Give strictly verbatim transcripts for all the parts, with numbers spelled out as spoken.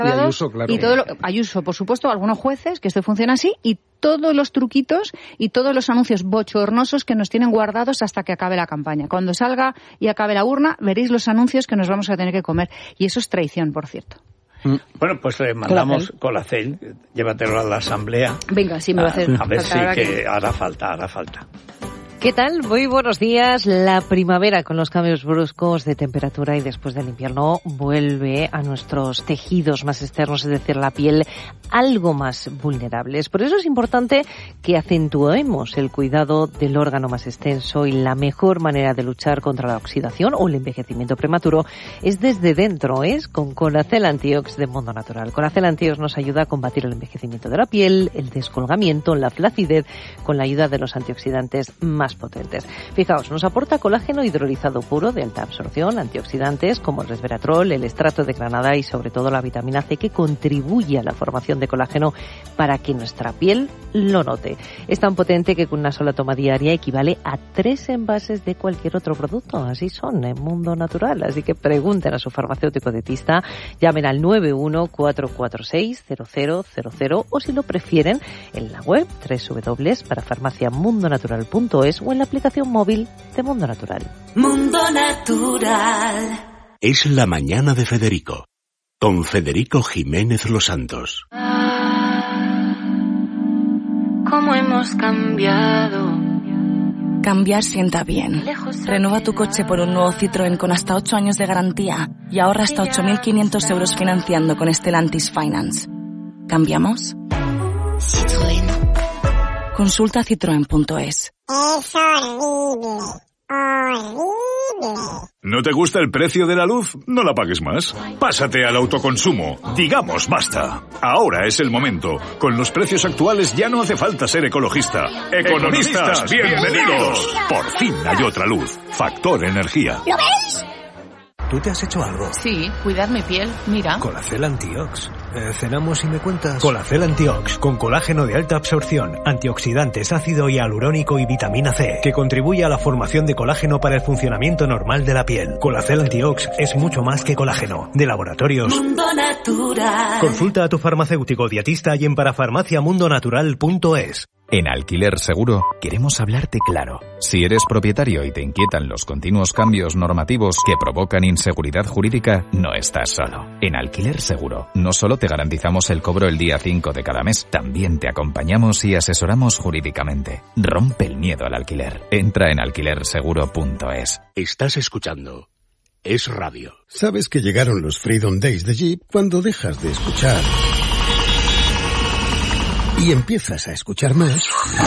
Y Ayuso, claro. Y todo lo, Ayuso, por supuesto, algunos jueces, que esto funciona así, y todos los truquitos y todos los anuncios bochornosos que nos tienen guardados hasta que acabe la campaña. Cuando salga y acabe la urna, veréis los anuncios que nos vamos a tener que comer. Y eso es traición, por cierto. Bueno, pues le mandamos Colacel, llévatelo a la asamblea. Venga, sí, me va a hacer A ver si falta, que, que... hará falta, hará falta. ¿Qué tal? Muy buenos días. La primavera con los cambios bruscos de temperatura y después del invierno vuelve a nuestros tejidos más externos, es decir, la piel, algo más vulnerables. Por eso es importante que acentuemos el cuidado del órgano más extenso y la mejor manera de luchar contra la oxidación o el envejecimiento prematuro es desde dentro, es con Colacel Antiox de Mundo Natural. Colacel Antiox nos ayuda a combatir el envejecimiento de la piel, el descolgamiento, la flacidez, con la ayuda de los antioxidantes más potentes. Fijaos, nos aporta colágeno hidrolizado puro de alta absorción, antioxidantes como el resveratrol, el estrato de granada y sobre todo la vitamina C, que contribuye a la formación de colágeno para que nuestra piel lo note. Es tan potente que con una sola toma diaria equivale a tres envases de cualquier otro producto. Así son en Mundo Natural. Así que pregunten a su farmacéutico dietista, llamen al nueve uno cuatro cuatro seis cero cero cero cero o si lo prefieren en la web doble u doble u doble u punto para farmacia mundo natural punto es o en la aplicación móvil de Mundo Natural. Mundo Natural. Es la mañana de Federico, con Federico Jiménez Los Santos. ¿Cómo hemos cambiado? Cambiar sienta bien. Renueva tu coche por un nuevo Citroën con hasta ocho años de garantía y ahorra hasta ocho mil quinientos euros financiando con Stellantis Finance. ¿Cambiamos? Citroën. Consulta citroen punto es. Es horrible, horrible. ¿No te gusta el precio de la luz? No la pagues más. Pásate al autoconsumo. Digamos basta. Ahora es el momento. Con los precios actuales ya no hace falta ser ecologista. ¡Economistas, bienvenidos! Por fin hay otra luz. Factor Energía. ¿Lo veis? ¿Tú te has hecho algo? Sí, cuidar mi piel, mira. Colacel Antiox. Eh, ¿Cenamos y me cuentas? Colacel Antiox, con colágeno de alta absorción, antioxidantes, ácido hialurónico y vitamina C, que contribuye a la formación de colágeno para el funcionamiento normal de la piel. Colacel Antiox es mucho más que colágeno. De Laboratorios Mundo Natural. Consulta a tu farmacéutico dietista y en parafarmacia mundo natural punto es. En Alquiler Seguro queremos hablarte claro. Si eres propietario y te inquietan los continuos cambios normativos que provocan inseguridad jurídica, no estás solo. En Alquiler Seguro no solo te garantizamos el cobro el día cinco de cada mes, también te acompañamos y asesoramos jurídicamente. Rompe el miedo al alquiler. Entra en alquiler seguro punto es. Estás escuchando Es Radio. Sabes que llegaron los Freedom Days de Jeep cuando dejas de escuchar y empiezas a escuchar más.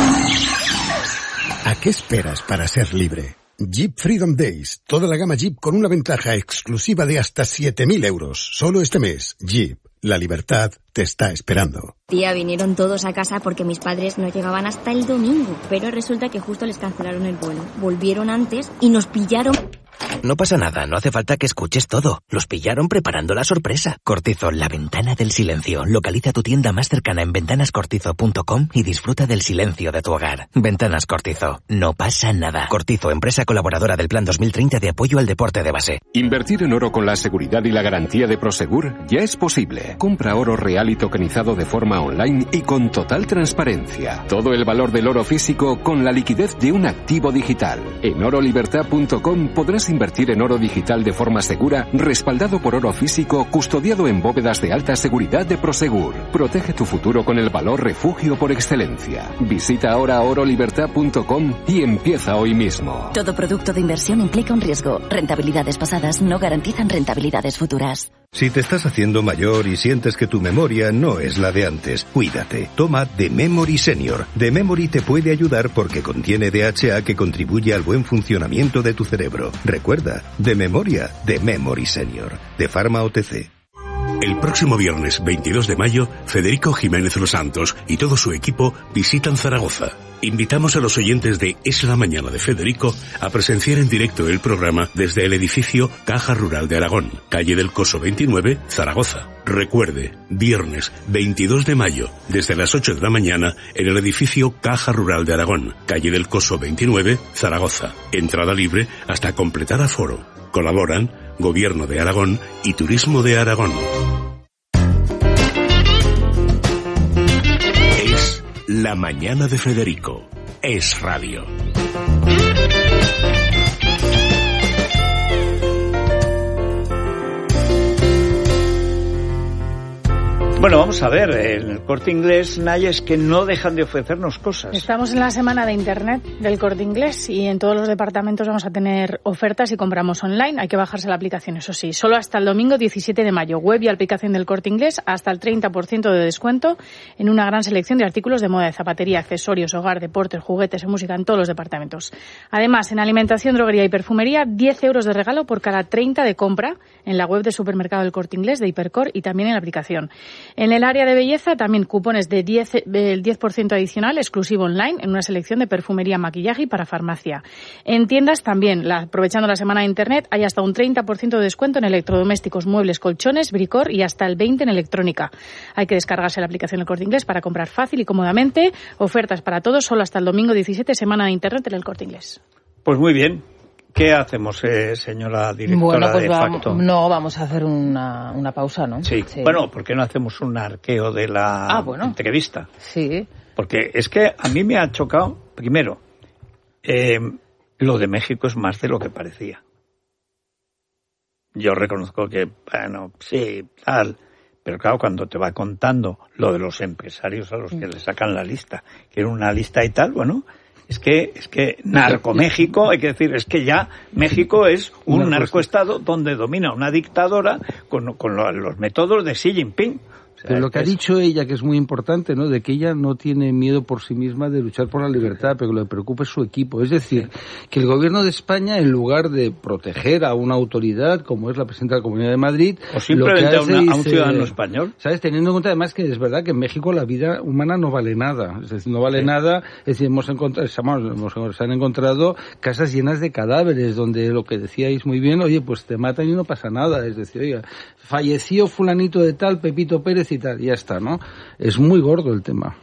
¿A qué esperas para ser libre? Jeep Freedom Days. Toda la gama Jeep con una ventaja exclusiva de hasta siete mil euros. Solo este mes. Jeep. La libertad te está esperando. Tía, vinieron todos a casa porque mis padres no llegaban hasta el domingo. Pero resulta que justo les cancelaron el vuelo. Volvieron antes y nos pillaron... No pasa nada, no hace falta que escuches todo. Los pillaron preparando la sorpresa. Cortizo, la ventana del silencio. Localiza tu tienda más cercana en ventanas cortizo punto com y disfruta del silencio de tu hogar. Ventanas Cortizo, no pasa nada. Cortizo, empresa colaboradora del Plan dos mil treinta de apoyo al deporte de base. Invertir en oro con la seguridad y la garantía de Prosegur ya es posible. Compra oro real y tokenizado de forma online y con total transparencia. Todo el valor del oro físico con la liquidez de un activo digital. En oro libertad punto com podrás invertir en oro digital de forma segura, respaldado por oro físico, custodiado en bóvedas de alta seguridad de Prosegur. Protege tu futuro con el valor refugio por excelencia. Visita ahora oro libertad punto com y empieza hoy mismo. Todo producto de inversión implica un riesgo. Rentabilidades pasadas no garantizan rentabilidades futuras. Si te estás haciendo mayor y sientes que tu memoria no es la de antes, cuídate. Toma The Memory Senior. The Memory te puede ayudar porque contiene D H A que contribuye al buen funcionamiento de tu cerebro. Recuerda, de memoria, The Memory Senior. De Pharma O T C. El próximo viernes veintidós de mayo, Federico Jiménez Los Santos y todo su equipo visitan Zaragoza. Invitamos a los oyentes de Es la Mañana de Federico a presenciar en directo el programa desde el edificio Caja Rural de Aragón, calle del Coso veintinueve, Zaragoza. Recuerde, viernes veintidós de mayo, desde las ocho de la mañana, en el edificio Caja Rural de Aragón, calle del Coso veintinueve, Zaragoza. Entrada libre hasta completar aforo. Colaboran Gobierno de Aragón y Turismo de Aragón. La mañana de Federico. Es radio. Bueno, vamos a ver, en el Corte Inglés, Naya, es que no dejan de ofrecernos cosas. Estamos en la semana de Internet del Corte Inglés y en todos los departamentos vamos a tener ofertas y compramos online. Hay que bajarse la aplicación, eso sí. Solo hasta el domingo diecisiete de mayo. Web y aplicación del Corte Inglés hasta el treinta por ciento de descuento en una gran selección de artículos de moda, de zapatería, accesorios, hogar, deportes, juguetes y música en todos los departamentos. Además, en alimentación, droguería y perfumería, diez euros de regalo por cada treinta de compra en la web de supermercado del Corte Inglés, de Hipercor y también en la aplicación. En el área de belleza, también cupones de diez, del diez por ciento adicional, exclusivo online, en una selección de perfumería, maquillaje y para farmacia. En tiendas también, la, aprovechando la semana de Internet, hay hasta un treinta por ciento de descuento en electrodomésticos, muebles, colchones, bricor y hasta el veinte por ciento en electrónica. Hay que descargarse la aplicación del Corte Inglés para comprar fácil y cómodamente. Ofertas para todos, solo hasta el domingo diecisiete, semana de Internet en el Corte Inglés. Pues muy bien. ¿Qué hacemos, eh, señora directora bueno, pues de vamos, facto? No, vamos a hacer una, una pausa, ¿no? Sí. sí. Bueno, ¿por qué no hacemos un arqueo de la ah, bueno. entrevista? Sí. Porque es que a mí me ha chocado, primero, eh, lo de México es más de lo que parecía. Yo reconozco que, bueno, sí, tal, pero claro, cuando te va contando lo de los empresarios a los que le sacan la lista, que era una lista y tal, bueno... Es que, es que Narcoméxico, hay que decir, es que ya México es un narcoestado donde domina una dictadora con, con los métodos de Xi Jinping. O sea, Pero lo que es... ha dicho ella, que es muy importante, ¿no? De que ella no tiene miedo por sí misma de luchar por la libertad, pero que lo que preocupa es su equipo. Es decir, sí. que el gobierno de España, en lugar de proteger a una autoridad, como es la presidenta de la Comunidad de Madrid... O simplemente lo que hace a, una, a un dice, ciudadano español. ¿Sabes? Teniendo en cuenta además que es verdad que en México la vida humana no vale nada. Es decir, no vale sí. nada. Es decir, hemos encontrado, hemos, se han encontrado casas llenas de cadáveres, donde lo que decíais muy bien, oye, pues te matan y no pasa nada. Es decir, oiga, falleció fulanito de tal, Pepito Pérez y tal, y ya está, ¿no? Es muy gordo el tema.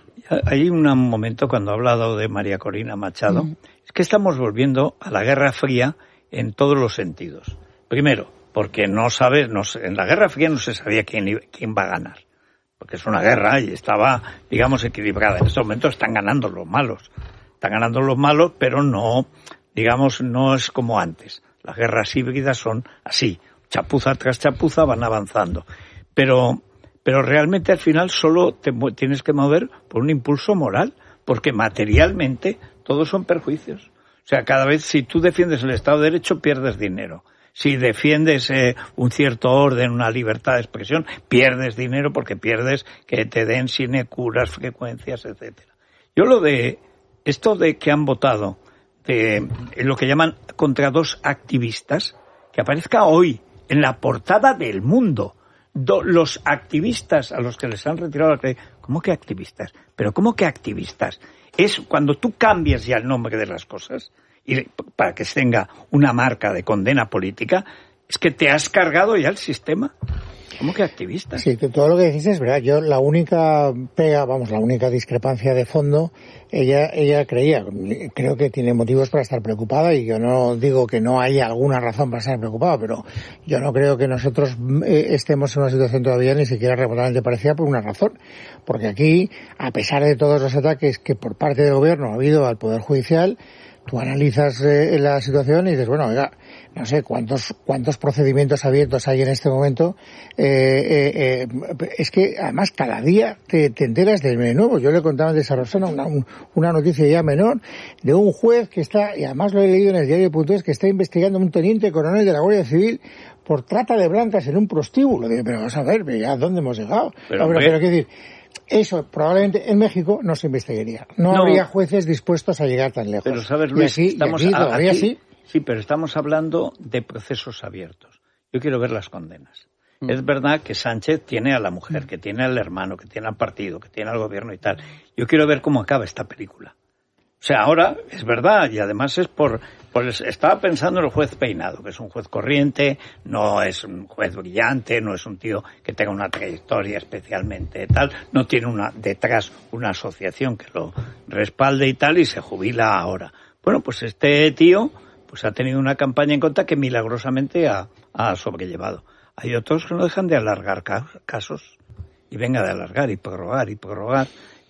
Hay un momento cuando ha hablado de María Corina Machado, mm. es que estamos volviendo a la Guerra Fría en todos los sentidos. Primero, porque no sabes, no, en la Guerra Fría no se sabía quién, quién va a ganar, porque es una guerra y estaba, digamos, equilibrada. En estos momentos están ganando los malos, están ganando los malos, pero no, digamos, no es como antes. Las guerras híbridas son así, chapuza tras chapuza van avanzando. Pero, pero realmente al final solo te tienes que mover por un impulso moral, porque materialmente todos son perjuicios. O sea, cada vez si tú defiendes el Estado de Derecho pierdes dinero. Si defiendes eh, un cierto orden, una libertad de expresión, pierdes dinero porque pierdes que te den sinecuras, frecuencias, etcétera. Yo lo de esto de que han votado de lo que llaman contra dos activistas, que aparezca hoy en la portada del Mundo. Do, los activistas a los que les han retirado la crédito. ¿Cómo que activistas? ¿Pero cómo que activistas? Es cuando tú cambias ya el nombre de las cosas y para que tenga una marca de condena política, es que te has cargado ya el sistema. ¿Cómo que activistas? Sí, todo lo que decís es verdad. Yo la única pega, vamos, la única discrepancia de fondo, ella ella creía, creo que tiene motivos para estar preocupada y yo no digo que no haya alguna razón para estar preocupada, pero yo no creo que nosotros eh, estemos en una situación todavía ni siquiera remotamente parecida por una razón. Porque aquí, a pesar de todos los ataques que por parte del gobierno ha habido al Poder Judicial, tú analizas eh, la situación y dices, bueno, oiga, no sé cuántos cuántos procedimientos abiertos hay en este momento. Eh, eh, eh, es que además cada día te, te enteras de nuevo. Yo le contaba antes a Rosana una, una noticia ya menor de un juez que está, y además lo he leído en el diario punto es, que está investigando a un teniente coronel de la Guardia Civil por trata de blancas en un prostíbulo. Digo, pero vamos a ver, ¿a dónde hemos llegado? Pero, pero, pero, ¿qué decir? Eso probablemente en México no se investigaría. No, no habría jueces dispuestos a llegar tan lejos. Pero sabes, Luis, y aquí, estamos y aquí todavía aquí, sí. Sí, pero estamos hablando de procesos abiertos. Yo quiero ver las condenas. Mm. Es verdad que Sánchez tiene a la mujer, que tiene al hermano, que tiene al partido, que tiene al gobierno y tal. Yo quiero ver cómo acaba esta película. O sea, ahora es verdad, y además es por, por... Estaba pensando en el juez Peinado, que es un juez corriente, no es un juez brillante, no es un tío que tenga una trayectoria especialmente tal, no tiene una detrás una asociación que lo respalde y tal, y se jubila ahora. Bueno, pues este tío pues ha tenido una campaña en contra que milagrosamente ha, ha sobrellevado. Hay otros que no dejan de alargar casos, y venga de alargar y prorrogar y prorrogar.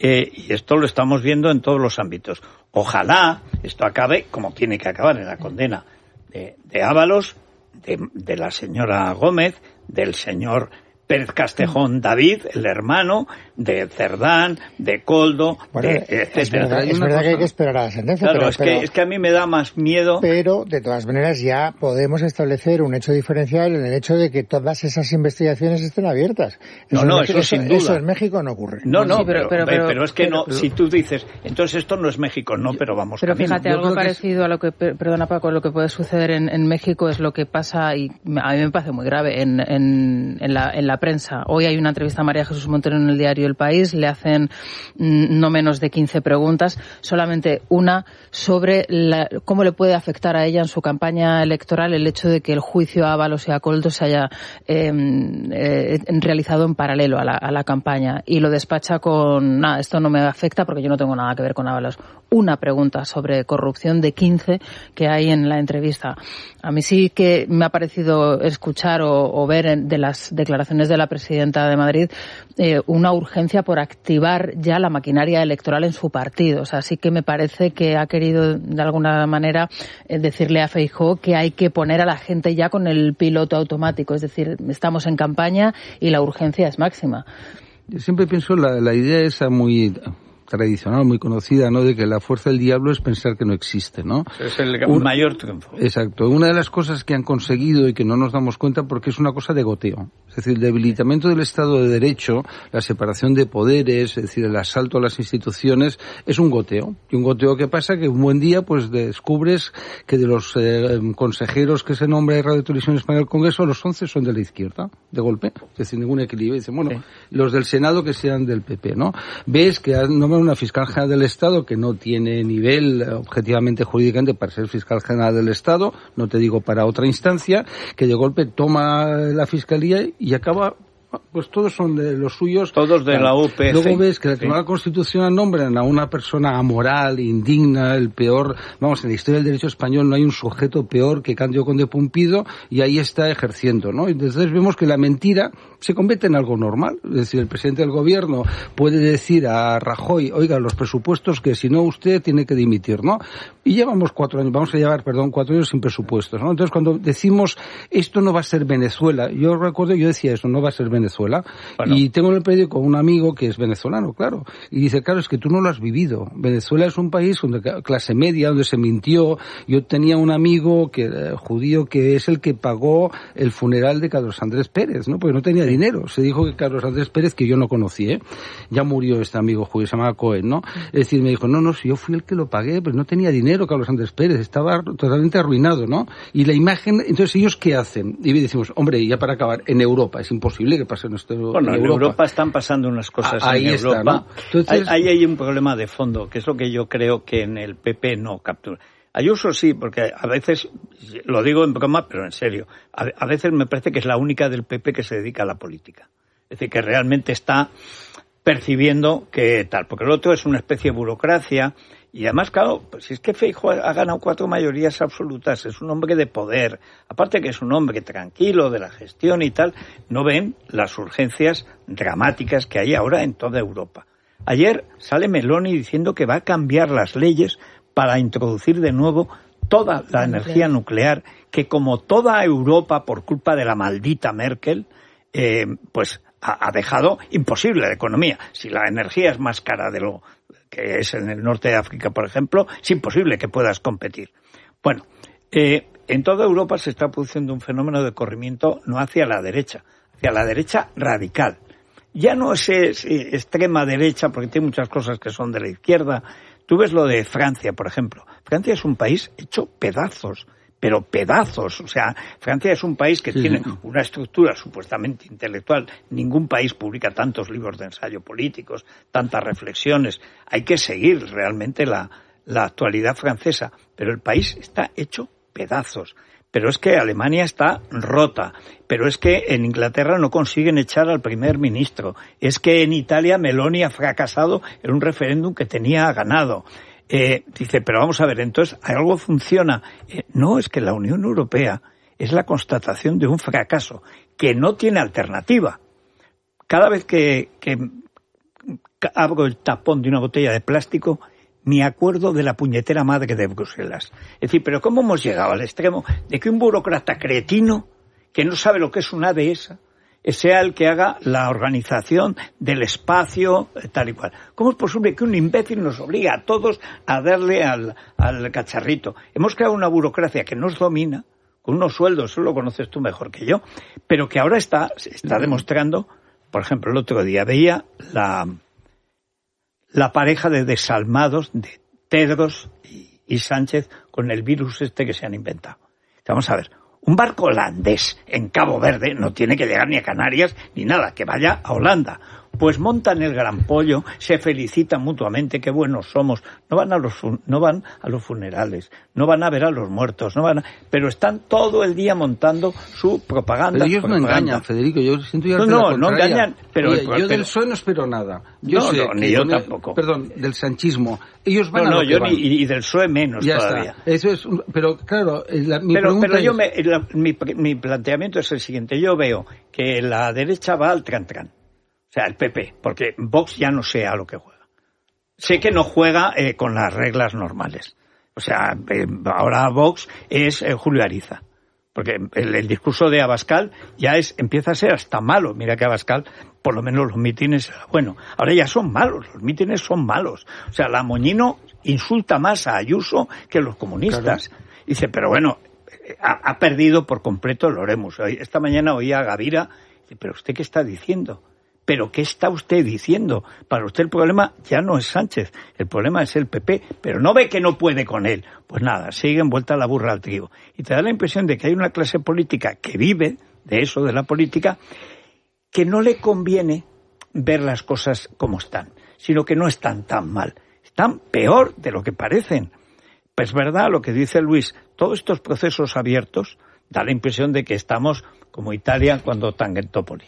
Eh, y esto lo estamos viendo en todos los ámbitos. Ojalá esto acabe como tiene que acabar, en la condena de, de Ábalos, de, de la señora Gómez, del señor Pérez Castejón David, el hermano, de Cerdán, de Coldo, bueno, de, etcétera. Es verdad, es verdad que hay que esperar a la sentencia. Claro, pero, es, pero, que, es que a mí me da más miedo. Pero, de todas maneras, ya podemos establecer un hecho diferencial en el hecho de que todas esas investigaciones estén abiertas. No, Eso no, México, eso sin duda. Eso en México no ocurre. No, no, sí, pero, pero, pero, pero es que pero, no, pero, si tú dices, entonces esto no es México, no, pero vamos Pero camino. fíjate, algo parecido a lo que, perdona Paco, lo que puede suceder en, en México es lo que pasa, y a mí me parece muy grave, en, en, en, la, en la prensa. Hoy hay una entrevista a María Jesús Montero en el diario El País, le hacen mm, no menos de quince preguntas, solamente una sobre la, cómo le puede afectar a ella en su campaña electoral el hecho de que el juicio a Ábalos y a Coldo se haya eh, eh, realizado en paralelo a la, a la campaña, y lo despacha con, nada, esto no me afecta porque yo no tengo nada que ver con Ábalos. Una pregunta sobre corrupción de quince que hay en la entrevista. A mí sí que me ha parecido escuchar o, o ver en, de las declaraciones de la presidenta de Madrid eh, una urgencia por activar ya la maquinaria electoral en su partido. O sea, sí que me parece que ha querido de alguna manera eh, decirle a Feijóo que hay que poner a la gente ya con el piloto automático. Es decir, estamos en campaña y la urgencia es máxima. Yo siempre pienso la, la idea esa muy tradicional, muy conocida, ¿no?, de que la fuerza del diablo es pensar que no existe, ¿no? Es el Un, mayor triunfo. Exacto. Una de las cosas que han conseguido y que no nos damos cuenta porque es una cosa de goteo. Es decir, el debilitamiento del Estado de Derecho, la separación de poderes, es decir, el asalto a las instituciones, es un goteo. Y un goteo que pasa que un buen día pues descubres que de los eh, consejeros que se nombra de Radio y Televisión Española del Congreso, los once son de la izquierda, de golpe. Es decir, ningún equilibrio. Y dicen, bueno, sí, los del Senado que sean del P P, ¿no? Ves que han nombrado una fiscal general del Estado que no tiene nivel objetivamente jurídicamente para ser fiscal general del Estado, no te digo para otra instancia, que de golpe toma la fiscalía y acaba, pues todos son de los suyos. Todos de la U P C. Luego ves que la Tribunal Constitucional nombran a una persona amoral, indigna, el peor, vamos, en la historia del derecho español no hay un sujeto peor que Cándido Conde Pumpido, y ahí está ejerciendo, ¿no? Entonces vemos que la mentira se convierte en algo normal. Es decir, el presidente del gobierno puede decir a Rajoy, oiga, los presupuestos que si no usted tiene que dimitir, ¿no? Y llevamos cuatro años, vamos a llevar, perdón, cuatro años sin presupuestos, ¿no? Entonces cuando decimos esto no va a ser Venezuela, yo recuerdo, yo decía eso, no va a ser Venezuela. Bueno. Y tengo en el periódico un amigo que es venezolano, claro, y dice, claro, es que tú no lo has vivido. Venezuela es un país donde clase media, donde se mintió. Yo tenía un amigo que eh, judío que es el que pagó el funeral de Carlos Andrés Pérez, ¿no? Porque no tenía dinero. Se dijo que Carlos Andrés Pérez, que yo no conocí, ¿eh? Ya murió este amigo judío, se llamaba Cohen, ¿no? Es decir, me dijo, no, no, si yo fui el que lo pagué, pero no tenía dinero Carlos Andrés Pérez, estaba totalmente arruinado, ¿no? Y la imagen, entonces ellos ¿qué hacen? Y decimos, hombre, ya para acabar, en Europa es imposible que pase nuestro. Bueno, en Europa. Europa están pasando unas cosas ah, ahí en está, Europa. ¿no? Entonces, ahí hay un problema de fondo, que es lo que yo creo que en el P P no captura. Ayuso sí, porque a veces, lo digo en broma, pero en serio, a, a veces me parece que es la única del P P que se dedica a la política. Es decir, que realmente está percibiendo que tal, porque el otro es una especie de burocracia. Y además, claro, pues si es que Feijóo ha ganado cuatro mayorías absolutas, es un hombre de poder, aparte que es un hombre tranquilo de la gestión y tal, no ven las urgencias dramáticas que hay ahora en toda Europa. Ayer sale Meloni diciendo que va a cambiar las leyes para introducir de nuevo toda la energía nuclear, que como toda Europa, por culpa de la maldita Merkel, eh, pues ha, ha dejado imposible la economía. Si la energía es más cara de lo que es en el norte de África, por ejemplo, es imposible que puedas competir. Bueno, eh, en toda Europa se está produciendo un fenómeno de corrimiento no hacia la derecha, hacia la derecha radical. Ya no es, es extrema derecha, porque tiene muchas cosas que son de la izquierda. Tú ves lo de Francia, por ejemplo. Francia es un país hecho pedazos, pero pedazos. O sea, Francia es un país que sí, tiene una estructura supuestamente intelectual. Ningún país publica tantos libros de ensayo políticos, tantas reflexiones. Hay que seguir realmente la, la actualidad francesa, pero el país está hecho pedazos. Pero es que Alemania está rota, pero es que en Inglaterra no consiguen echar al primer ministro, es que en Italia Meloni ha fracasado en un referéndum que tenía ganado. Eh, dice, pero vamos a ver, entonces, ¿algo funciona? Eh, no, es que la Unión Europea es la constatación de un fracaso que no tiene alternativa. Cada vez que, que abro el tapón de una botella de plástico, me acuerdo de la puñetera madre de Bruselas. Es decir, pero ¿cómo hemos llegado al extremo de que un burócrata cretino, que no sabe lo que es una dehesa, sea el que haga la organización del espacio, tal y cual? ¿Cómo es posible que un imbécil nos obligue a todos a darle al, al cacharrito? Hemos creado una burocracia que nos domina, con unos sueldos, eso lo conoces tú mejor que yo, pero que ahora está, está demostrando, por ejemplo, el otro día veía la, la pareja de desalmados de Tedros y, y Sánchez con el virus este que se han inventado. Vamos a ver. Un barco holandés en Cabo Verde no tiene que llegar ni a Canarias ni nada, que vaya a Holanda. Pues montan el gran pollo, se felicitan mutuamente, qué buenos somos. No van a los no van a los funerales, no van a ver a los muertos, no van a, pero están todo el día montando su propaganda. Pero ellos propaganda. no engañan, Federico. Yo siento ya no, no, no engañan. Pero Oye, el, yo pero, del P S O E no espero nada. Yo no, sé no, ni yo tampoco. Perdón, del sanchismo. Ellos van no, a no, lo que yo van. ni y del P S O E menos ya todavía. Está. Eso es, pero claro, la, mi pero, pregunta pero yo es... me, la, mi, mi planteamiento es el siguiente. Yo veo que la derecha va al tran-tran. O sea, el P P, porque Vox ya no sé a lo que juega. Sé que no juega eh, con las reglas normales. O sea, eh, ahora Vox es eh, Julio Ariza. Porque el, el discurso de Abascal ya es empieza a ser hasta malo. Mira que Abascal, por lo menos los mítines, bueno, ahora ya son malos, los mítines son malos. O sea, la Moñino insulta más a Ayuso que los comunistas. Claro. Dice, pero bueno, ha, ha perdido por completo el Oremus. Esta mañana oía a Gavira, dice, pero ¿usted qué está diciendo? ¿Pero qué está usted diciendo? Para usted el problema ya no es Sánchez, el problema es el P P, pero no ve que no puede con él. Pues nada, sigue envuelta la burra al trigo. Y te da la impresión de que hay una clase política que vive de eso, de la política, que no le conviene ver las cosas como están, sino que no están tan mal, están peor de lo que parecen. Pues es verdad lo que dice Luis, todos estos procesos abiertos da la impresión de que estamos como Italia cuando Tangentopoli.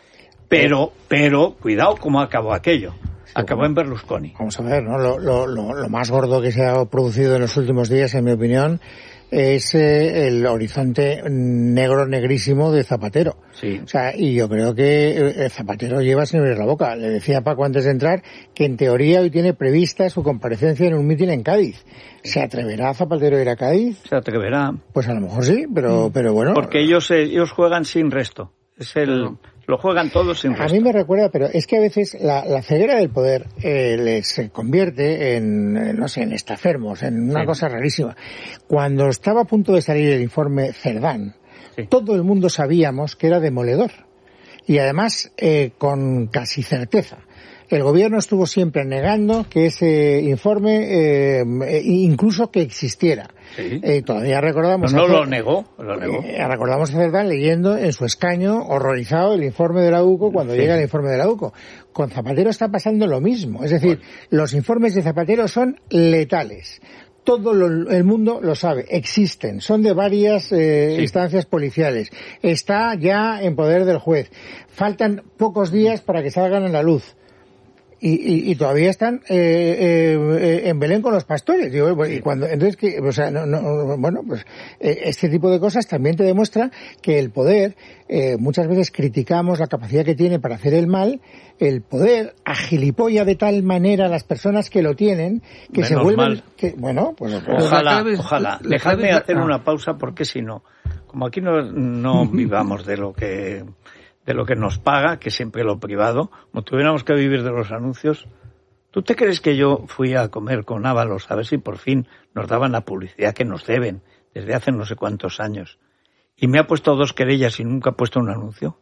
Pero, pero, cuidado cómo acabó aquello. Sí, acabó bueno, en Berlusconi. Vamos a ver, ¿no? Lo, lo, lo, lo más gordo que se ha producido en los últimos días, en mi opinión, es eh, el horizonte negro, negrísimo de Zapatero. Sí. O sea, y yo creo que eh, Zapatero lleva sin abrir la boca. Le decía a Paco antes de entrar que en teoría hoy tiene prevista su comparecencia en un mitin en Cádiz. ¿Se atreverá Zapatero a ir a Cádiz? Se atreverá. Pues a lo mejor sí, pero, mm. pero bueno. Porque ellos, ellos juegan sin resto. Es el... No. Lo juegan todos sin resto. A mí me recuerda, pero es que a veces la, la ceguera del poder eh, les convierte en, no sé, en estafermos, en una sí. cosa rarísima. Cuando estaba a punto de salir el informe Cerdán, sí. todo el mundo sabíamos que era demoledor. Y además, eh, con casi certeza. El gobierno estuvo siempre negando que ese informe, eh, incluso que existiera. Sí. Eh, todavía recordamos... No, no lo negó, lo negó. Eh, recordamos a Cerdán leyendo en su escaño, horrorizado, el informe de la U C O cuando sí. llega el informe de la U C O. Con Zapatero está pasando lo mismo. Es decir, bueno. los informes de Zapatero son letales. Todo lo, el mundo lo sabe, existen, son de varias eh, sí. instancias policiales. Está ya en poder del juez. Faltan pocos días para que salgan a la luz. Y, y, y todavía están eh, eh, en Belén con los pastores. Digo, y cuando, entonces, que, o sea, no, no, bueno, pues eh, este tipo de cosas también te demuestra que el poder, eh, muchas veces criticamos la capacidad que tiene para hacer el mal, el poder agilipolla de tal manera a las personas que lo tienen que Menos se vuelven... mal. Que, bueno, pues... Ojalá, pues, ojalá. Dejadme hacer ah. una pausa porque si no, como aquí no, no vivamos de lo que... de lo que nos paga, que siempre lo privado, como tuviéramos que vivir de los anuncios. ¿Tú te crees que yo fui a comer con Ábalos a ver si por fin nos daban la publicidad que nos deben desde hace no sé cuántos años? Y me ha puesto dos querellas y nunca ha puesto un anuncio.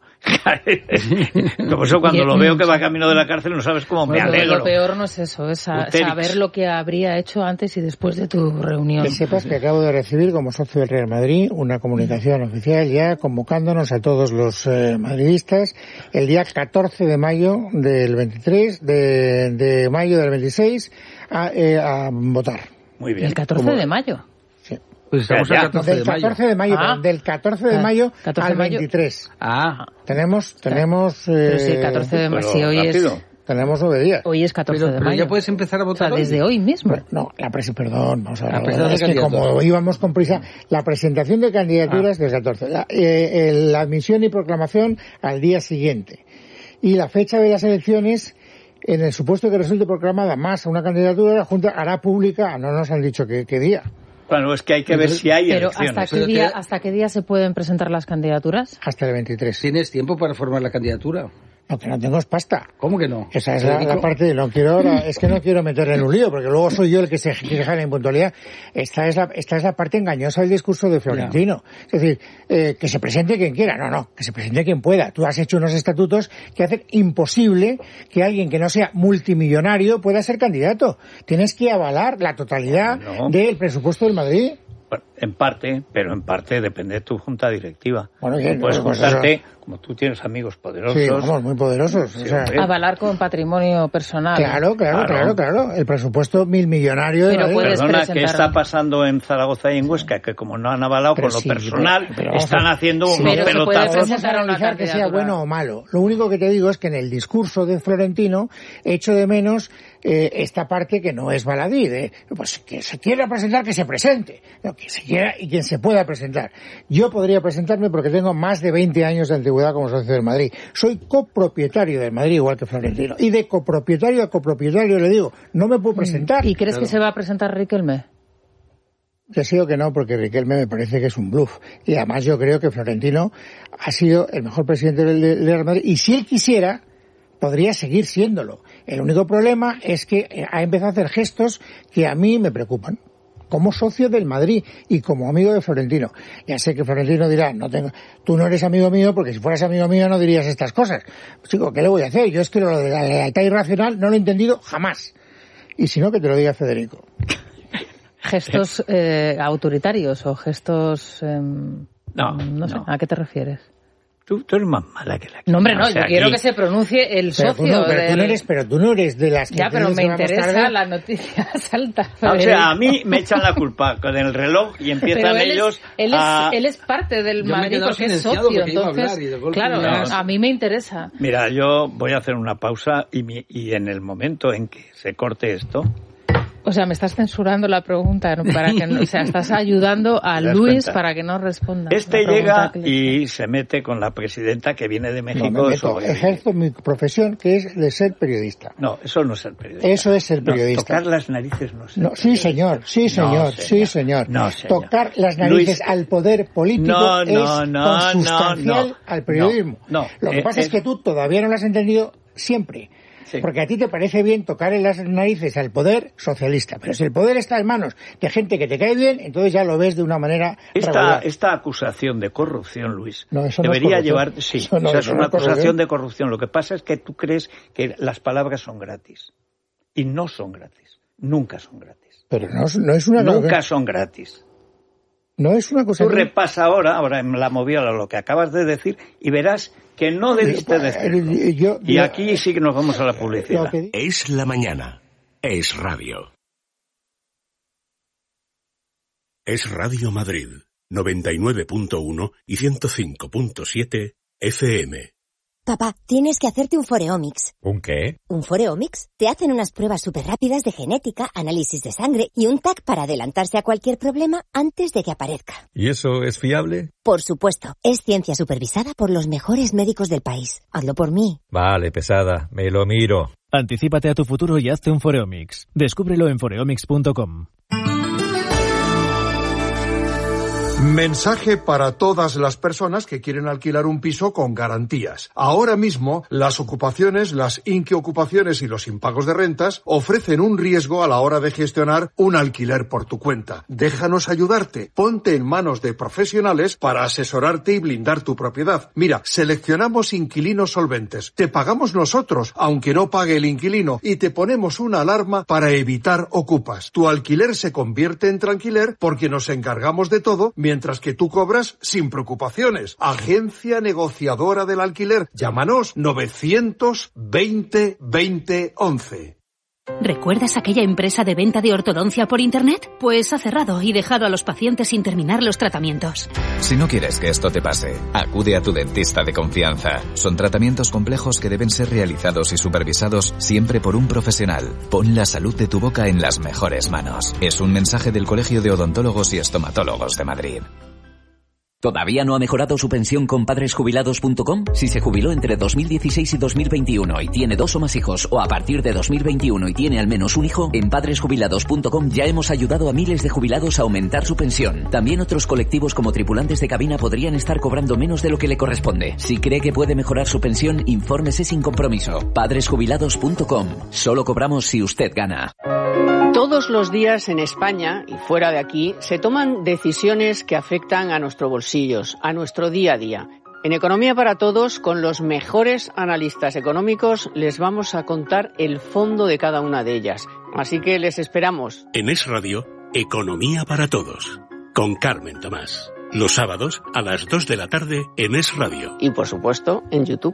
Por eso cuando lo veo que va camino de la cárcel no sabes cómo bueno, me alegro. Lo peor no es eso, es a, saber lo que habría hecho antes y después de tu reunión. Que sepas que acabo de recibir como socio del Real Madrid una comunicación oficial ya convocándonos a todos los eh, madridistas el día catorce de mayo del veintitrés, de, de mayo del veintiséis a, eh, a votar. Muy bien. ¿El catorce como, de mayo? Pues estamos ya, catorce del catorce de mayo, ah. del catorce de mayo catorce al de mayo. veintitrés. Ah. Tenemos, tenemos... Eh, pero sí, catorce de mayo, si hoy rápido. es... Tenemos nueve días. Hoy es catorce pero, de pero mayo. ya puedes empezar a votar o sea, desde hoy, hoy mismo. Bueno, no, la presión, perdón, vamos a ver. La la es que como íbamos con prisa, la presentación de candidaturas ah. del catorce, la, eh, la admisión y proclamación al día siguiente. Y la fecha de las elecciones en el supuesto que resulte proclamada más a una candidatura, la Junta hará pública, no nos han dicho qué, qué día. Bueno, es que hay que ver si hay Pero elecciones. ¿hasta qué, día, ¿hasta qué día se pueden presentar las candidaturas? Hasta el veintitrés. ¿Tienes tiempo para formar la candidatura? Lo que no tengo es pasta. ¿Cómo que no? Esa es la, la parte, no quiero ahora, es que no quiero meterle en un lío, porque luego soy yo el que se queja de la impuntualidad. Esta es la, esta es la parte engañosa del discurso de Florentino. Yeah. Es decir, eh, que se presente quien quiera. No, no, que se presente quien pueda. Tú has hecho unos estatutos que hacen imposible que alguien que no sea multimillonario pueda ser candidato. Tienes que avalar la totalidad no. del presupuesto del Madrid. Bueno, en parte, pero en parte depende de tu junta directiva. Bueno, bien, tú puedes pues juntarte, eso. como tú tienes amigos poderosos. Sí, vamos, muy poderosos. Sí, o sea, avalar con patrimonio personal. Claro, claro, claro, claro. claro. El presupuesto mil millonario de pero puedes Perdona, presentar... ¿qué está pasando en Zaragoza y en Huesca? Que como no han avalado pero con lo sí, personal, pero, pero están a... haciendo sí, unos pero pelotazos. Podemos analizar que sea bueno o malo. Lo único que te digo es que en el discurso de Florentino echo de menos eh, esta parte que no es baladí, de pues que se quiera presentar, que se presente. No, que se quiera y quien se pueda presentar. Yo podría presentarme porque tengo más de veinte años de antigüedad como socio del Madrid. Soy copropietario del Madrid, igual que Florentino. Y de copropietario a copropietario le digo, no me puedo presentar. ¿Y crees claro. que se va a presentar Riquelme? Que sí o que no, porque Riquelme me parece que es un bluff. Y además yo creo que Florentino ha sido el mejor presidente del Real Madrid. Y si él quisiera, podría seguir siéndolo. El único problema es que ha empezado a hacer gestos que a mí me preocupan. Como socio del Madrid y como amigo de Florentino. Ya sé que Florentino dirá, no tengo, tú no eres amigo mío porque si fueras amigo mío no dirías estas cosas. Pues, chico, ¿qué le voy a hacer? Yo es que lo de la lealtad irracional no lo he entendido jamás. Y si no, que te lo diga Federico. ¿Gestos eh, autoritarios o gestos... Eh, no, no sé, no. ¿A qué te refieres? Tú, tú eres más mala que la que... No, hombre, no, o sea, yo quiero aquí... que se pronuncie el pero socio. Tú no, pero, del... tú no eres, pero tú no eres de las que... Ya, pero me interesa la noticia salta. O sea, a mí me echan la culpa con el reloj y empiezan él ellos es, él a... Es, él es parte del yo Madrid porque es socio, entonces... Claro, no, a mí me interesa. Mira, yo voy a hacer una pausa y, mi, y en el momento en que se corte esto... O sea, me estás censurando la pregunta, ¿no? Para que no, o sea, estás ayudando a Luis cuenta? Para que no responda. Este llega y se mete con la presidenta que viene de México. No, me meto, ejerzo mi profesión, que es de ser periodista. No, eso no es ser periodista. Eso es ser periodista. No, tocar las narices no es ser no, Sí, señor, sí, señor, no, sí, señor. No, señor. Tocar las narices Luis, al poder político no, no, es no, consustancial no, al periodismo. No, no. Lo que eh, pasa eh, es que tú todavía no lo has entendido siempre. Sí. Porque a ti te parece bien tocar en las narices al poder socialista, pero si el poder está en manos de gente que te cae bien, entonces ya lo ves de una manera esta, regular. Esta acusación de corrupción, Luis, no, eso debería no es llevar... Sí, eso no, o sea, eso es una no es acusación de corrupción. Lo que pasa es que tú crees que las palabras son gratis. Y no son gratis. Nunca son gratis. Pero no, no es una... Nunca son gratis. No es una cosa... Tú repasa ahora, ahora en la moviola, lo que acabas de decir, y verás que no debiste decirlo. Yo, yo, y aquí sí que nos vamos a la publicidad. Que... Es la mañana. Es radio. Es Radio Madrid, noventa y nueve punto uno y ciento cinco punto siete F M. Papá, tienes que hacerte un Foreomics. ¿Un qué? Un Foreomics. Te hacen unas pruebas súper rápidas de genética, análisis de sangre y un T A C para adelantarse a cualquier problema antes de que aparezca. ¿Y eso es fiable? Por supuesto. Es ciencia supervisada por los mejores médicos del país. Hazlo por mí. Vale, pesada. Me lo miro. Anticípate a tu futuro y hazte un Foreomics. Descúbrelo en foreomics punto com. Mensaje para todas las personas que quieren alquilar un piso con garantías. Ahora mismo, las ocupaciones, las inquiocupaciones y los impagos de rentas ofrecen un riesgo a la hora de gestionar un alquiler por tu cuenta. Déjanos ayudarte. Ponte en manos de profesionales para asesorarte y blindar tu propiedad. Mira, seleccionamos inquilinos solventes. Te pagamos nosotros, aunque no pague el inquilino, y te ponemos una alarma para evitar ocupas. Tu alquiler se convierte en tranquiler porque nos encargamos de todo, mientras que tú cobras sin preocupaciones. Agencia negociadora del alquiler. Llámanos novecientos veinte veinte once. ¿Recuerdas aquella empresa de venta de ortodoncia por Internet? Pues ha cerrado y dejado a los pacientes sin terminar los tratamientos. Si no quieres que esto te pase, acude a tu dentista de confianza. Son tratamientos complejos que deben ser realizados y supervisados siempre por un profesional. Pon la salud de tu boca en las mejores manos. Es un mensaje del Colegio de Odontólogos y Estomatólogos de Madrid. ¿Todavía no ha mejorado su pensión con padres jubilados punto com? Si se jubiló entre dos mil dieciséis y dos mil veintiuno y tiene dos o más hijos, o a partir de dos mil veintiuno y tiene al menos un hijo, en padres jubilados punto com ya hemos ayudado a miles de jubilados a aumentar su pensión. También otros colectivos como tripulantes de cabina podrían estar cobrando menos de lo que le corresponde. Si cree que puede mejorar su pensión, infórmese sin compromiso. padres jubilados punto com. Solo cobramos si usted gana. Todos los días en España y fuera de aquí se toman decisiones que afectan a nuestros bolsillos, a nuestro día a día. En Economía para Todos, con los mejores analistas económicos, les vamos a contar el fondo de cada una de ellas. Así que les esperamos. En Es Radio, Economía para Todos, con Carmen Tomás. Los sábados a las dos de la tarde en Es Radio. Y por supuesto, en YouTube.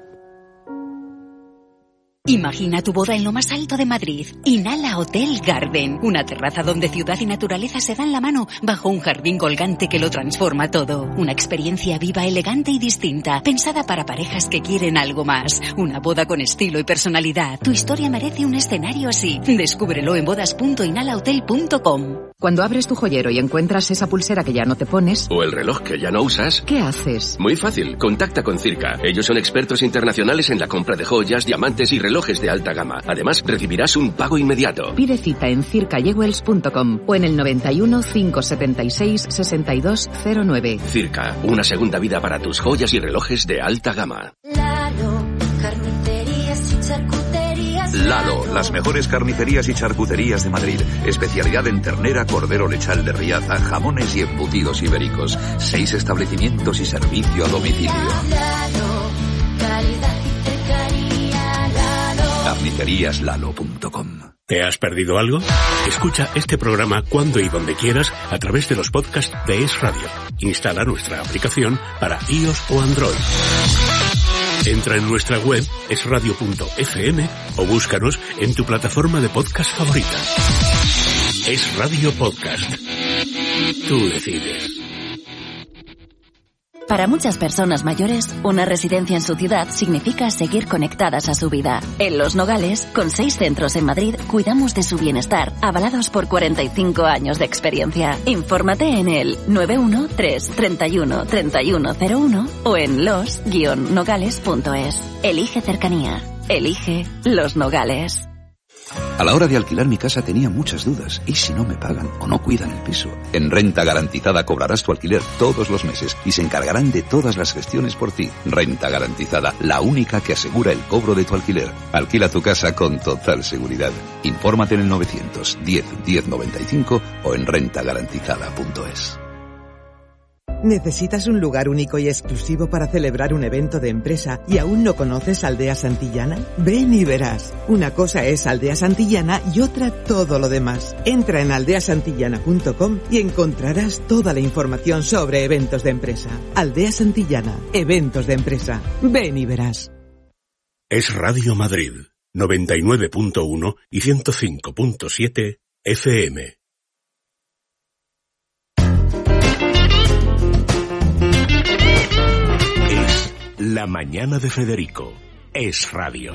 Imagina tu boda en lo más alto de Madrid. Inhala Hotel Garden. Una terraza donde ciudad y naturaleza se dan la mano bajo un jardín colgante que lo transforma todo. Una experiencia viva, elegante y distinta, pensada para parejas que quieren algo más. Una boda con estilo y personalidad. Tu historia merece un escenario así. Descúbrelo en bodas punto inhala hotel punto com. Cuando abres tu joyero y encuentras esa pulsera que ya no te pones, o el reloj que ya no usas, ¿qué haces? Muy fácil, contacta con Circa. Ellos son expertos internacionales en la compra de joyas, diamantes y relojes de alta gama. Además, recibirás un pago inmediato. Pide cita en circa jewels punto com o en el noventa y uno, cinco setenta y seis, sesenta y dos cero nueve. Circa, una segunda vida para tus joyas y relojes de alta gama. Lalo, carnicerías y charcuterías. Lalo, las mejores carnicerías y charcuterías de Madrid. Especialidad en ternera, cordero lechal de Riaza, jamones y embutidos ibéricos. Seis establecimientos y servicio a domicilio. Lalo, calidad y cercanía. Lalo. carnicerías lalo punto com. ¿Te has perdido algo? Escucha este programa cuando y donde quieras a través de los podcasts de Es Radio. Instala nuestra aplicación para iOS o Android. Entra en nuestra web es radio punto efe eme o búscanos en tu plataforma de podcast favorita. Es Radio Podcast. Tú decides. Para muchas personas mayores, una residencia en su ciudad significa seguir conectadas a su vida. En Los Nogales, con seis centros en Madrid, cuidamos de su bienestar, avalados por cuarenta y cinco años de experiencia. Infórmate en el nueve uno tres, treinta y uno, treinta y uno cero uno o en los guion nogales punto es. Elige cercanía. Elige Los Nogales. A la hora de alquilar mi casa tenía muchas dudas. ¿Y si no me pagan o no cuidan el piso? En Renta Garantizada cobrarás tu alquiler todos los meses y se encargarán de todas las gestiones por ti. Renta Garantizada, la única que asegura el cobro de tu alquiler. Alquila tu casa con total seguridad. Infórmate en el novecientos diez, diez noventa y cinco o en renta garantizada punto es. ¿Necesitas un lugar único y exclusivo para celebrar un evento de empresa y aún no conoces Aldea Santillana? Ven y verás. Una cosa es Aldea Santillana y otra todo lo demás. Entra en aldea santillana punto com y encontrarás toda la información sobre eventos de empresa. Aldea Santillana, eventos de empresa. Ven y verás. Es Radio Madrid, noventa y nueve punto uno y ciento cinco punto siete efe eme. La mañana de Federico. Es Radio.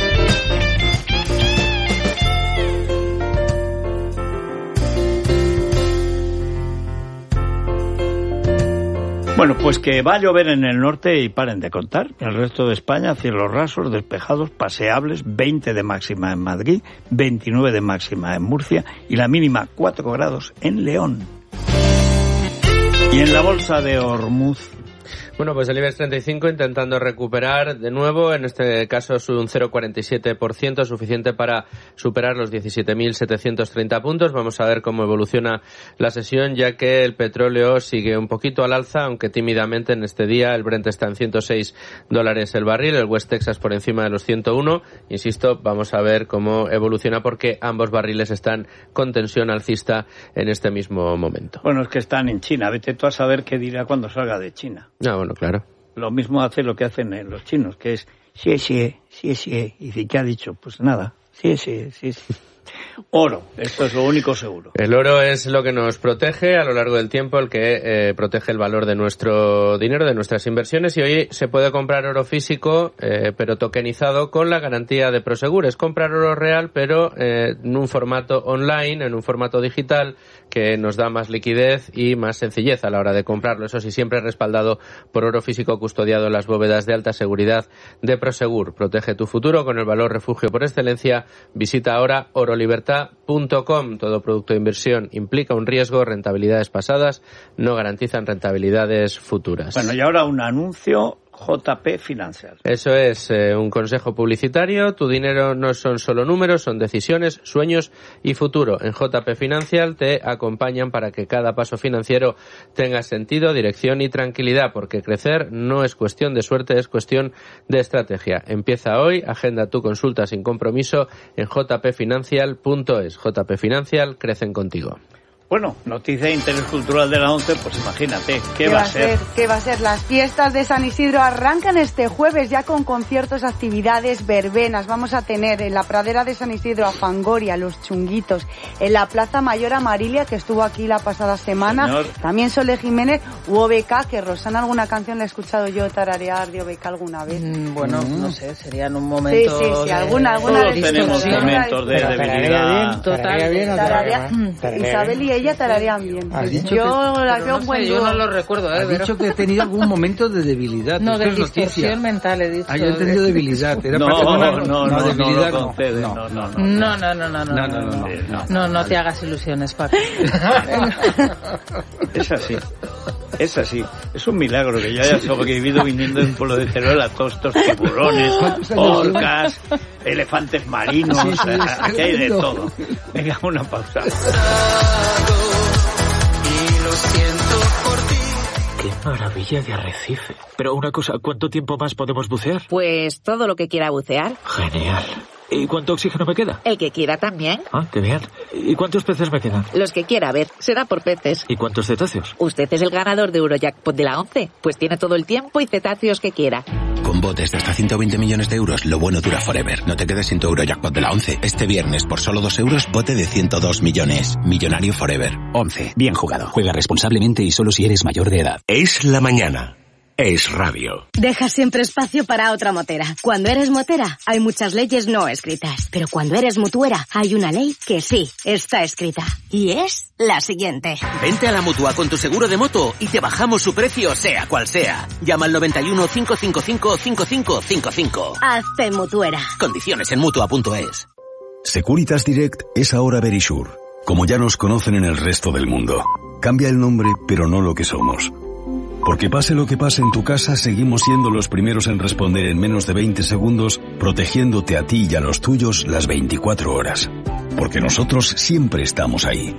Bueno, pues que va a llover en el norte y paren de contar. El resto de España, cielos rasos, despejados, paseables, veinte de máxima en Madrid, veintinueve de máxima en Murcia y la mínima cuatro grados en León. Y en la bolsa de Hormuz. Bueno, pues el IBEX treinta y cinco intentando recuperar de nuevo, en este caso es un cero coma cuarenta y siete por ciento, suficiente para superar los diecisiete mil setecientos treinta puntos. Vamos a ver cómo evoluciona la sesión, ya que el petróleo sigue un poquito al alza, aunque tímidamente en este día. El Brent está en ciento seis dólares el barril, el West Texas por encima de los ciento uno. Insisto, vamos a ver cómo evoluciona, porque ambos barriles están con tensión alcista en este mismo momento. Bueno, es que están en China. Vete tú a saber qué dirá cuando salga de China. Ah, bueno, claro. Lo mismo hace lo que hacen los chinos, que es sí, sí, sí, sí. Y dice, ¿qué ha dicho? Pues nada, sí, sí, sí, sí. Oro, esto es lo único seguro. El oro es lo que nos protege a lo largo del tiempo, el que eh, protege el valor de nuestro dinero, de nuestras inversiones, y hoy se puede comprar oro físico, eh, pero tokenizado con la garantía de Prosegur. Es comprar oro real, pero eh, en un formato online, en un formato digital, que nos da más liquidez y más sencillez a la hora de comprarlo. Eso sí, siempre respaldado por oro físico custodiado en las bóvedas de alta seguridad de Prosegur. Protege tu futuro con el valor refugio por excelencia. Visita ahora oro libertad punto com. Todo producto de inversión implica un riesgo. Rentabilidades pasadas no garantizan rentabilidades futuras. Bueno, y ahora un anuncio. J P Financial. Eso es, eh, un consejo publicitario. Tu dinero no son solo números, son decisiones, sueños y futuro. En J P Financial te acompañan para que cada paso financiero tenga sentido, dirección y tranquilidad, porque crecer no es cuestión de suerte, es cuestión de estrategia. Empieza hoy, agenda tu consulta sin compromiso en j p financial punto es. J P Financial, crecen contigo. Bueno, noticia de interés cultural de la ONCE, pues imagínate, ¿qué, ¿Qué va a ser? ¿Qué va a ser? Las fiestas de San Isidro arrancan este jueves ya con conciertos, actividades, verbenas. Vamos a tener en la pradera de San Isidro a Fangoria, Los Chunguitos, en la Plaza Mayor a Marilia, que estuvo aquí la pasada semana. Señor. También Sole Jiménez u O B K, que Rosana, alguna canción la he escuchado yo tararear de O B K alguna vez. Mm, bueno, mm. no sé, sería en un momento... Sí, sí, sí, de... alguna, alguna Todos tenemos momentos de debilidad. Total. Isabel y ella tararean bien. Yo que, la veo no buen sé, yo no lo recuerdo, ¿eh? Has dicho que he tenido algún momento de debilidad. No, de es distorsión mental he dicho. Ah, yo he entendido debilidad. Era no, para no, una... no, no, no, debilidad no, no, no, no, no, no, no, no, no, no, no, no, no, no, no, no te hagas ilusiones, Paco. Es así. Es así. Es un milagro que yo haya sobrevivido viniendo de un pueblo de Teruel a todos estos tiburones, orcas, elefantes marinos, sí, sí, aquí hay de todo. Venga, una pausa. Y lo siento por ti. Qué maravilla de arrecife. Pero una cosa, ¿cuánto tiempo más podemos bucear? Pues todo lo que quiera bucear. Genial. ¿Y cuánto oxígeno me queda? El que quiera también. Ah, qué bien. ¿Y cuántos peces me quedan? Los que quiera, a ver, será por peces. ¿Y cuántos cetáceos? Usted es el ganador de Eurojackpot de la ONCE, pues tiene todo el tiempo y cetáceos que quiera. Con botes de hasta ciento veinte millones de euros, lo bueno dura forever. No te quedes sin tu Eurojackpot de la ONCE. Este viernes, por solo dos euros, bote de ciento dos millones. Millonario forever. ONCE. Bien jugado. Juega responsablemente y solo si eres mayor de edad. Es la mañana. Es radio. Deja siempre espacio para otra motera. Cuando eres motera, hay muchas leyes no escritas. Pero cuando eres mutuera, hay una ley que sí está escrita. Y es la siguiente. Vente a la Mutua con tu seguro de moto y te bajamos su precio, sea cual sea. Llama al noventa y uno, cinco cinco cinco, cinco cinco cinco cinco. Hazte mutuera. Condiciones en mutua punto es. Securitas Direct es ahora Verisure, como ya nos conocen en el resto del mundo. Cambia el nombre, pero no lo que somos. Porque pase lo que pase en tu casa, seguimos siendo los primeros en responder en menos de veinte segundos, protegiéndote a ti y a los tuyos las veinticuatro horas. Porque nosotros siempre estamos ahí.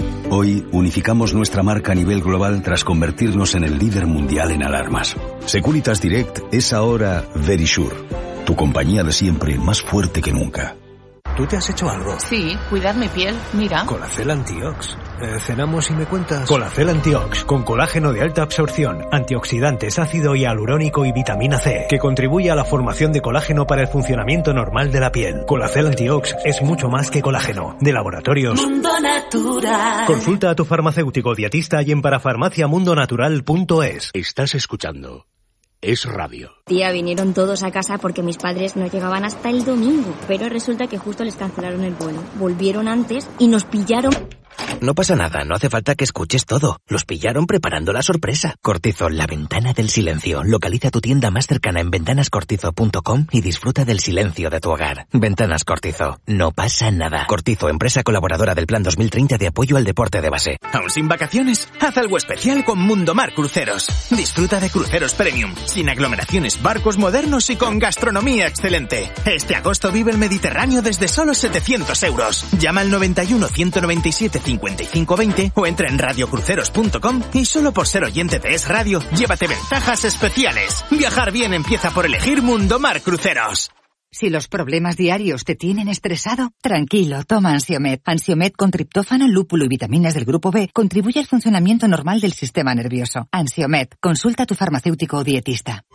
Hoy unificamos nuestra marca a nivel global tras convertirnos en el líder mundial en alarmas. Securitas Direct es ahora Verisure, tu compañía de siempre más fuerte que nunca. ¿Tú te has hecho algo? Sí, cuidar mi piel, mira. Colacel Antiox. Eh, cenamos y me cuentas. Colacel Antiox, con colágeno de alta absorción, antioxidantes, ácido hialurónico y vitamina C, que contribuye a la formación de colágeno para el funcionamiento normal de la piel. Colacel Antiox es mucho más que colágeno. De Laboratorios Mundo Natural. Consulta a tu farmacéutico dietista y en parafarmacia mundo natural punto es. Estás escuchando Es Radio. Tía, vinieron todos a casa porque mis padres no llegaban hasta el domingo, pero resulta que justo les cancelaron el vuelo. Volvieron antes y nos pillaron... No pasa nada, no hace falta que escuches todo. Los pillaron preparando la sorpresa. Cortizo, la ventana del silencio. Localiza tu tienda más cercana en ventanas cortizo punto com y disfruta del silencio de tu hogar. Ventanas Cortizo, no pasa nada. Cortizo, empresa colaboradora del Plan dos mil treinta de apoyo al deporte de base. ¿Aún sin vacaciones? Haz algo especial con Mundomar Cruceros. Disfruta de cruceros premium, sin aglomeraciones, barcos modernos y con gastronomía excelente. Este agosto vive el Mediterráneo desde solo setecientos euros. Llama al noventa y uno, ciento noventa y siete, cincuenta y cinco veinte o entra en radio cruceros punto com y solo por ser oyente de Es Radio, llévate ventajas especiales. Viajar bien empieza por elegir Mundomar Cruceros. Si los problemas diarios te tienen estresado, tranquilo, toma Ansiomed. Ansiomed con triptófano, lúpulo y vitaminas del grupo B contribuye al funcionamiento normal del sistema nervioso. Ansiomed, consulta a tu farmacéutico o dietista.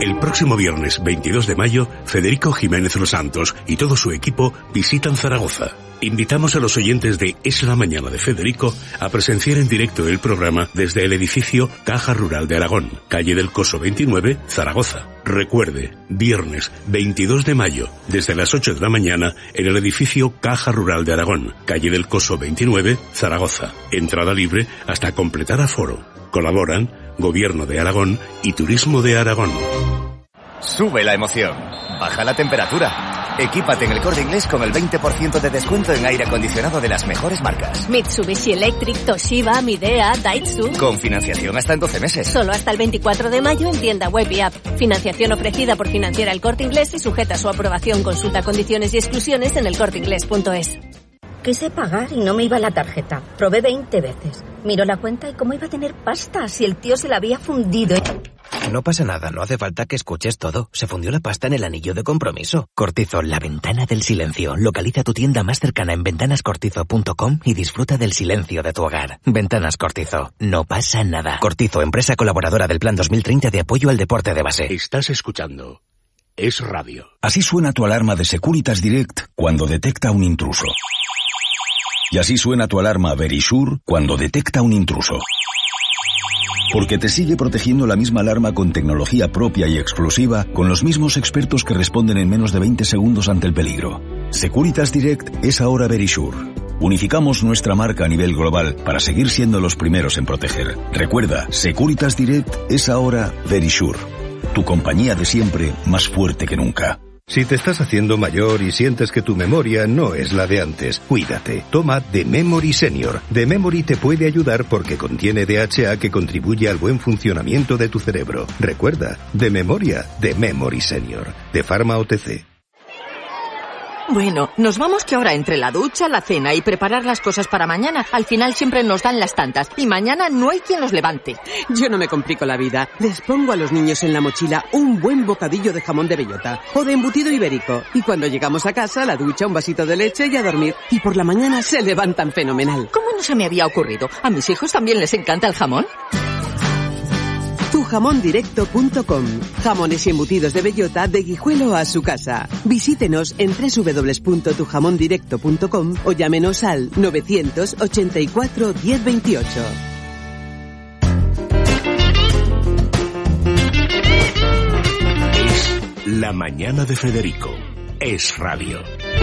El próximo viernes veintidós de mayo, Federico Jiménez Los Santos y todo su equipo visitan Zaragoza. Invitamos a los oyentes de Es la Mañana de Federico a presenciar en directo el programa desde el edificio Caja Rural de Aragón, calle del Coso veintinueve, Zaragoza. Recuerde, viernes veintidós de mayo, desde las ocho de la mañana, en el edificio Caja Rural de Aragón, calle del Coso veintinueve, Zaragoza. Entrada libre hasta completar aforo. Colaboran Gobierno de Aragón y Turismo de Aragón. Sube la emoción, baja la temperatura. Equípate en El Corte Inglés con el veinte por ciento de descuento en aire acondicionado de las mejores marcas. Mitsubishi Electric, Toshiba, Midea, Daihatsu. Con financiación hasta en doce meses. Solo hasta el veinticuatro de mayo en tienda web y app. Financiación ofrecida por Financiera El Corte Inglés y sujeta a su aprobación. Consulta condiciones y exclusiones en elcorteinglés punto es. Quise pagar y no me iba la tarjeta. Probé veinte veces. Miró la cuenta y cómo iba a tener pasta si el tío se la había fundido. No pasa nada, no hace falta que escuches todo. Se fundió la pasta en el anillo de compromiso. Cortizo, la ventana del silencio. Localiza tu tienda más cercana en ventanas cortizo punto com y disfruta del silencio de tu hogar. Ventanas Cortizo, no pasa nada. Cortizo, empresa colaboradora del Plan dos mil treinta de apoyo al deporte de base. Estás escuchando Es Radio. Así suena tu alarma de Securitas Direct cuando detecta un intruso. Y así suena tu alarma Verisure cuando detecta un intruso. Porque te sigue protegiendo la misma alarma con tecnología propia y exclusiva, con los mismos expertos que responden en menos de veinte segundos ante el peligro. Securitas Direct es ahora Verisure. Unificamos nuestra marca a nivel global para seguir siendo los primeros en proteger. Recuerda, Securitas Direct es ahora Verisure. Tu compañía de siempre, más fuerte que nunca. Si te estás haciendo mayor y sientes que tu memoria no es la de antes, cuídate. Toma The Memory Senior. The Memory te puede ayudar porque contiene D H A que contribuye al buen funcionamiento de tu cerebro. Recuerda, de memoria, The Memory Senior. De Pharma O T C. Bueno, nos vamos que ahora entre la ducha, la cena y preparar las cosas para mañana, al final siempre nos dan las tantas y mañana no hay quien los levante. Yo no me complico la vida. Les pongo a los niños en la mochila un buen bocadillo de jamón de bellota o de embutido ibérico. Y cuando llegamos a casa, la ducha, un vasito de leche y a dormir. Y por la mañana se levantan fenomenal. ¿Cómo no se me había ocurrido? ¿A mis hijos también les encanta el jamón? tu jamón directo punto com. Jamones y embutidos de bellota de Guijuelo a su casa. Visítenos en doble u doble u doble u punto tu jamón directo punto com o llámenos al novecientos ochenta y cuatro diez veintiocho. Es La Mañana de Federico. Es Radio.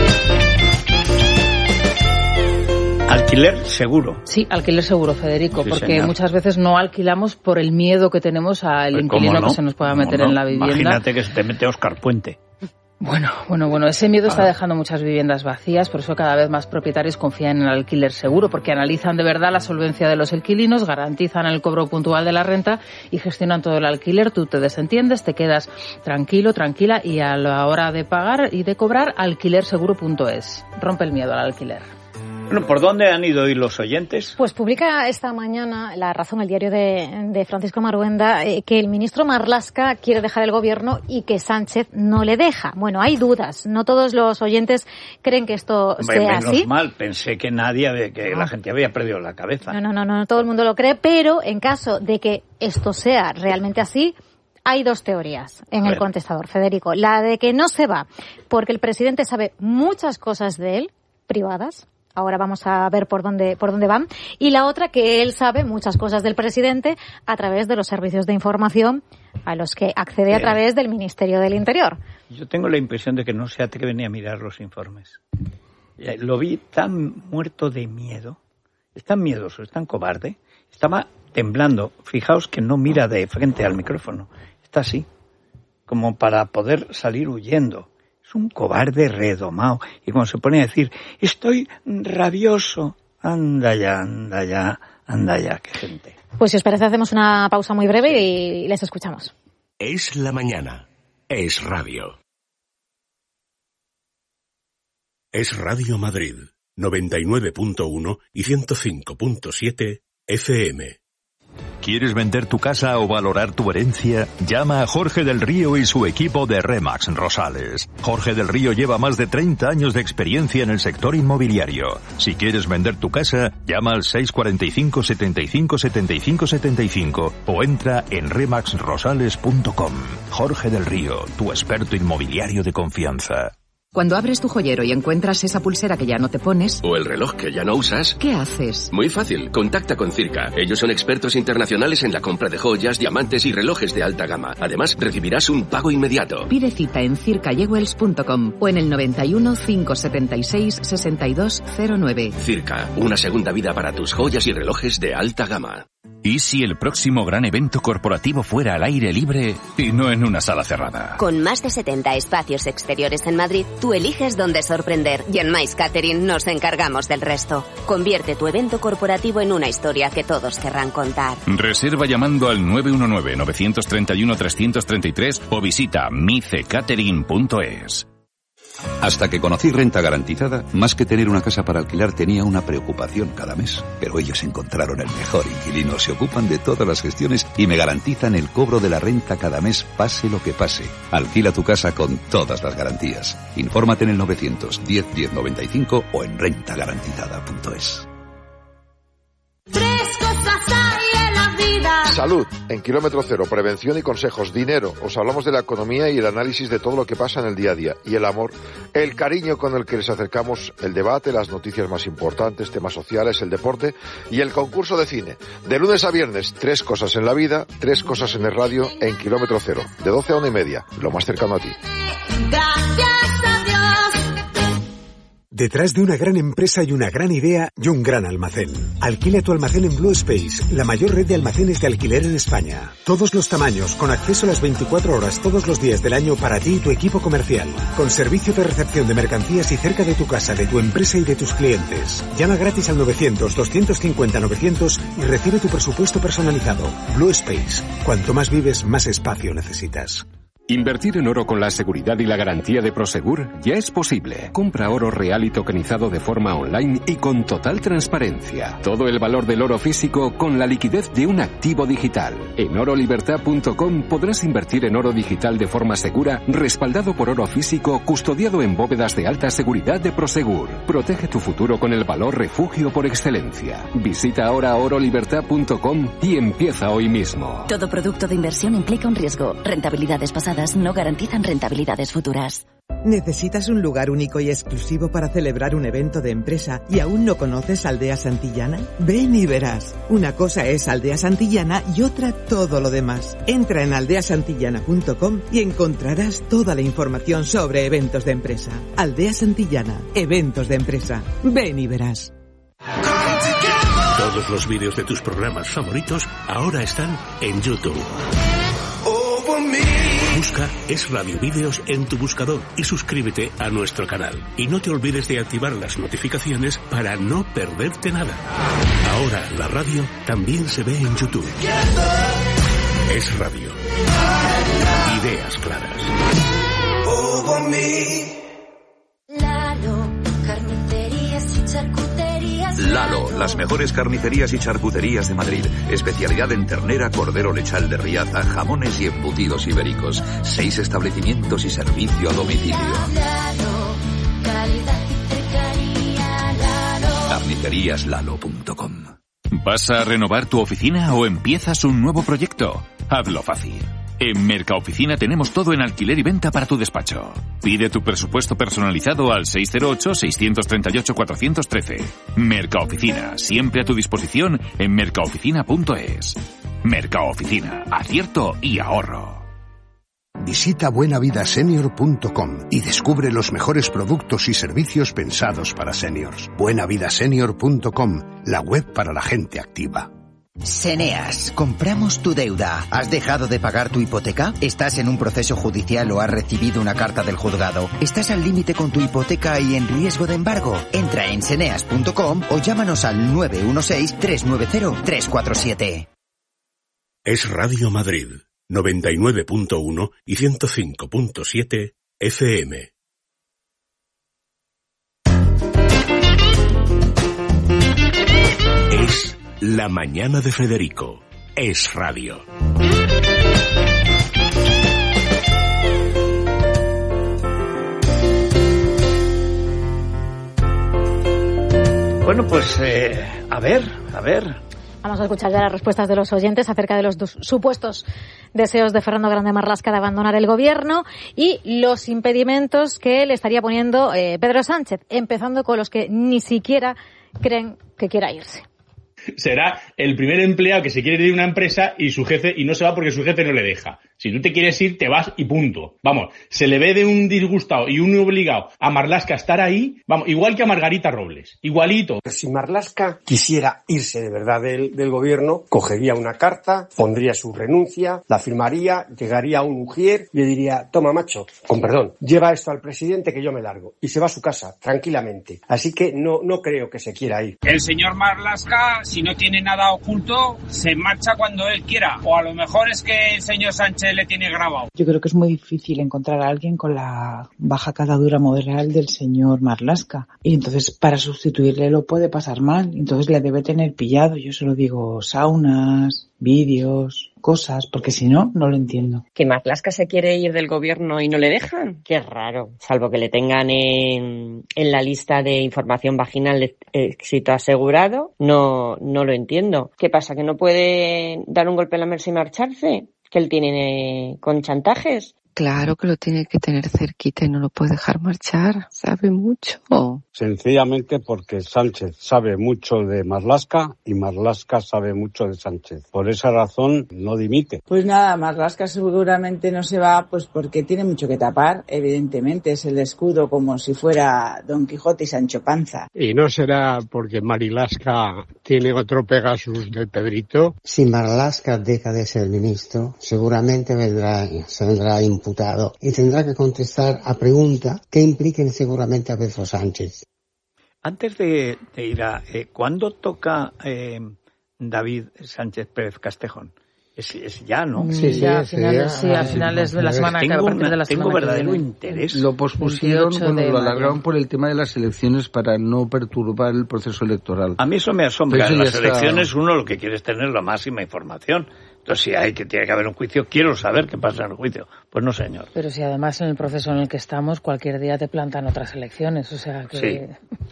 Alquiler seguro. Sí, alquiler seguro, Federico, Sí, porque señor. muchas veces no alquilamos por el miedo que tenemos al Pues, inquilino ¿cómo no? que se nos pueda ¿Cómo meter no? en la vivienda. Imagínate que se te mete Óscar Puente. Bueno, bueno, bueno, ese miedo está Claro. dejando muchas viviendas vacías, por eso cada vez más propietarios confían en el alquiler seguro, porque analizan de verdad la solvencia de los inquilinos, garantizan el cobro puntual de la renta y gestionan todo el alquiler. Tú te desentiendes, te quedas tranquilo, tranquila y a la hora de pagar y de cobrar, alquiler seguro punto es. Rompe el miedo al alquiler. Bueno, ¿por dónde han ido hoy los oyentes? Pues publica esta mañana La Razón, el diario de, de Francisco Maruenda, eh, que el ministro Marlaska quiere dejar el gobierno y que Sánchez no le deja. Bueno, hay dudas. No todos los oyentes creen que esto Hombre, sea menos así. mal, pensé que nadie, había- que la gente había perdido la cabeza. No, no, no, no, todo el mundo lo cree, pero en caso de que esto sea realmente así, hay dos teorías en A el ver. contestador, Federico. La de que no se va porque el presidente sabe muchas cosas de él, privadas. Ahora vamos a ver por dónde, por dónde van. Y la otra, que él sabe muchas cosas del presidente a través de los servicios de información a los que accede a Bien. través del Ministerio del Interior. Yo tengo la impresión de que no se atreve ni a mirar los informes. Eh, Lo vi tan muerto de miedo, es tan miedoso, es tan cobarde, estaba temblando. Fijaos que no mira de frente al micrófono, está así, como para poder salir huyendo. Es un cobarde redomado. Y cuando se pone a decir, estoy rabioso, anda ya, anda ya, anda ya, qué gente. Pues si os parece hacemos una pausa muy breve y les escuchamos. Es la mañana. Es Radio. Es Radio Madrid, noventa y nueve punto uno y ciento cinco punto siete F M. ¿Quieres vender tu casa o valorar tu herencia? Llama a Jorge del Río y su equipo de Remax Rosales. Jorge del Río lleva más de treinta años de experiencia en el sector inmobiliario. Si quieres vender tu casa, llama al seis cuatro cinco, setenta y cinco, setenta y cinco, setenta y cinco o entra en remax rosales punto com. Jorge del Río, tu experto inmobiliario de confianza. Cuando abres tu joyero y encuentras esa pulsera que ya no te pones... O el reloj que ya no usas... ¿Qué haces? Muy fácil, contacta con Circa. Ellos son expertos internacionales en la compra de joyas, diamantes y relojes de alta gama. Además, recibirás un pago inmediato. Pide cita en circa jewels punto com o en el noventa y uno, cinco setenta y seis, sesenta y dos cero nueve. Circa, una segunda vida para tus joyas y relojes de alta gama. ¿Y si el próximo gran evento corporativo fuera al aire libre y no en una sala cerrada? Con más de setenta espacios exteriores en Madrid, tú eliges dónde sorprender y en Mais Catering nos encargamos del resto. Convierte tu evento corporativo en una historia que todos querrán contar. Reserva llamando al nueve uno nueve, nueve tres uno, tres tres tres o visita mice catering punto es. Hasta que conocí Renta Garantizada, más que tener una casa para alquilar tenía una preocupación cada mes. Pero ellos encontraron el mejor inquilino, se ocupan de todas las gestiones y me garantizan el cobro de la renta cada mes, pase lo que pase. Alquila tu casa con todas las garantías. Infórmate en el novecientos diez, diez noventa y cinco o en renta garantizada punto es. Tres cosas hay en la vida. Salud, en Kilómetro Cero, prevención y consejos. Dinero, os hablamos de la economía y el análisis de todo lo que pasa en el día a día. Y el amor, el cariño con el que les acercamos el debate, las noticias más importantes, temas sociales, el deporte y el concurso de cine. De lunes a viernes, tres cosas en la vida, tres cosas en el radio, en Kilómetro Cero. De doce a una y media, lo más cercano a ti. Gracias a Dios. Detrás de una gran empresa y una gran idea y un gran almacén. Alquila tu almacén en Blue Space, la mayor red de almacenes de alquiler en España. Todos los tamaños, con acceso a las veinticuatro horas todos los días del año para ti y tu equipo comercial. Con servicio de recepción de mercancías y cerca de tu casa, de tu empresa y de tus clientes. Llama gratis al novecientos, doscientos cincuenta, novecientos y recibe tu presupuesto personalizado. Blue Space. Cuanto más vives, más espacio necesitas. Invertir en oro con la seguridad y la garantía de Prosegur ya es posible. Compra oro real y tokenizado de forma online y con total transparencia. Todo el valor del oro físico con la liquidez de un activo digital. En oro libertad punto com podrás invertir en oro digital de forma segura, respaldado por oro físico, custodiado en bóvedas de alta seguridad de Prosegur. Protege tu futuro con el valor refugio por excelencia. Visita ahora oro libertad punto com y empieza hoy mismo. Todo producto de inversión implica un riesgo. Rentabilidades pasadas no garantizan rentabilidades futuras. ¿Necesitas un lugar único y exclusivo para celebrar un evento de empresa y aún no conoces Aldea Santillana? Ven y verás. Una cosa es Aldea Santillana y otra todo lo demás. Entra en aldea santillana punto com y encontrarás toda la información sobre eventos de empresa. Aldea Santillana, eventos de empresa. Ven y verás. Todos los vídeos de tus programas favoritos ahora están en YouTube. Busca Es Radio Vídeos en tu buscador y suscríbete a nuestro canal. Y no te olvides de activar las notificaciones para no perderte nada. Ahora la radio también se ve en YouTube. Es Radio. Ideas claras. Lalo, carnicerías y charcuterías. Lalo, las mejores carnicerías y charcuterías de Madrid. Especialidad en ternera, cordero lechal de Riaza, jamones y embutidos ibéricos. Seis establecimientos y servicio a domicilio. Lalo, calidad y cercanía. Lalo. carnicerías lalo punto com. ¿Vas a renovar tu oficina o empiezas un nuevo proyecto? Hazlo fácil. En Mercaoficina tenemos todo en alquiler y venta para tu despacho. Pide tu presupuesto personalizado al seis cero ocho, seis tres ocho, cuatro uno tres. Mercaoficina, siempre a tu disposición en mercaoficina punto es. Mercaoficina, acierto y ahorro. Visita buena vida senior punto com y descubre los mejores productos y servicios pensados para seniors. buena vida senior punto com, la web para la gente activa. Seneas, compramos tu deuda. ¿Has dejado de pagar tu hipoteca? ¿Estás en un proceso judicial o has recibido una carta del juzgado? ¿Estás al límite con tu hipoteca y en riesgo de embargo? Entra en seneas punto com o llámanos al nueve uno seis, tres nueve cero, tres cuatro siete. Es Radio Madrid, noventa y nueve punto uno y ciento cinco punto siete F M. Es La Mañana de Federico, Es Radio. Bueno, pues eh, a ver, a ver. Vamos a escuchar ya las respuestas de los oyentes acerca de los dos supuestos deseos de Fernando Grande Marlaska de abandonar el gobierno y los impedimentos que le estaría poniendo eh, Pedro Sánchez, empezando con los que ni siquiera creen que quiera irse. Será el primer empleado que se quiere ir de una empresa y su jefe y no se va porque su jefe no le deja. Si tú te quieres ir, te vas y punto. Vamos, se le ve de un disgustado y un obligado a Marlaska a estar ahí, vamos, igual que a Margarita Robles, igualito. Si Marlaska quisiera irse de verdad del, del gobierno, cogería una carta, pondría su renuncia, la firmaría, llegaría a un ujier y le diría, toma macho, con perdón, lleva esto al presidente que yo me largo. Y se va a su casa, tranquilamente. Así que no, no creo que se quiera ir. El señor Marlaska, si no tiene nada oculto, se marcha cuando él quiera. O a lo mejor es que el señor Sánchez le tiene grabado. Yo creo que es muy difícil encontrar a alguien con la baja catadura moral del señor Marlaska. Y entonces para sustituirle lo puede pasar mal. Entonces le debe tener pillado. Yo solo digo saunas, vídeos, cosas, porque si no, no lo entiendo. ¿Que Marlaska se quiere ir del gobierno y no le dejan? Qué raro. Salvo que le tengan en, en la lista de información vaginal de éxito asegurado, no, no lo entiendo. ¿Qué pasa? ¿Que no puede dar un golpe en la mesa y marcharse? ¿Que él tiene con chantajes? Claro que lo tiene que tener cerquita y no lo puede dejar marchar. Sabe mucho. Sencillamente porque Sánchez sabe mucho de Marlaska y Marlaska sabe mucho de Sánchez. Por esa razón no dimite. Pues nada, Marlaska seguramente no se va pues porque tiene mucho que tapar. Evidentemente es el escudo como si fuera Don Quijote y Sancho Panza. Y no será porque Marlaska tiene otro Pegasus del Pedrito. Si Marlaska deja de ser ministro, seguramente vendrá, se vendrá imputado y tendrá que contestar a preguntas que impliquen seguramente a Pedro Sánchez. Antes de, de ir a... Eh, ¿Cuándo toca eh, David Sánchez Pérez Castejón? Es, es ya, ¿no? Sí, sí, a finales, sí, a finales de la semana que a partir de la semana Tengo verdadero que interés. Lo pospusieron, bueno, lo alargaron por el tema de las elecciones para no perturbar el proceso electoral. A mí eso me asombra. Eso en las está... elecciones uno lo que quiere es tener la máxima información. Entonces, si hay que tiene que haber un juicio, quiero saber qué pasa en el juicio. Pues no, señor. Pero si además en el proceso en el que estamos, cualquier día te plantan otras elecciones, o sea que... Sí.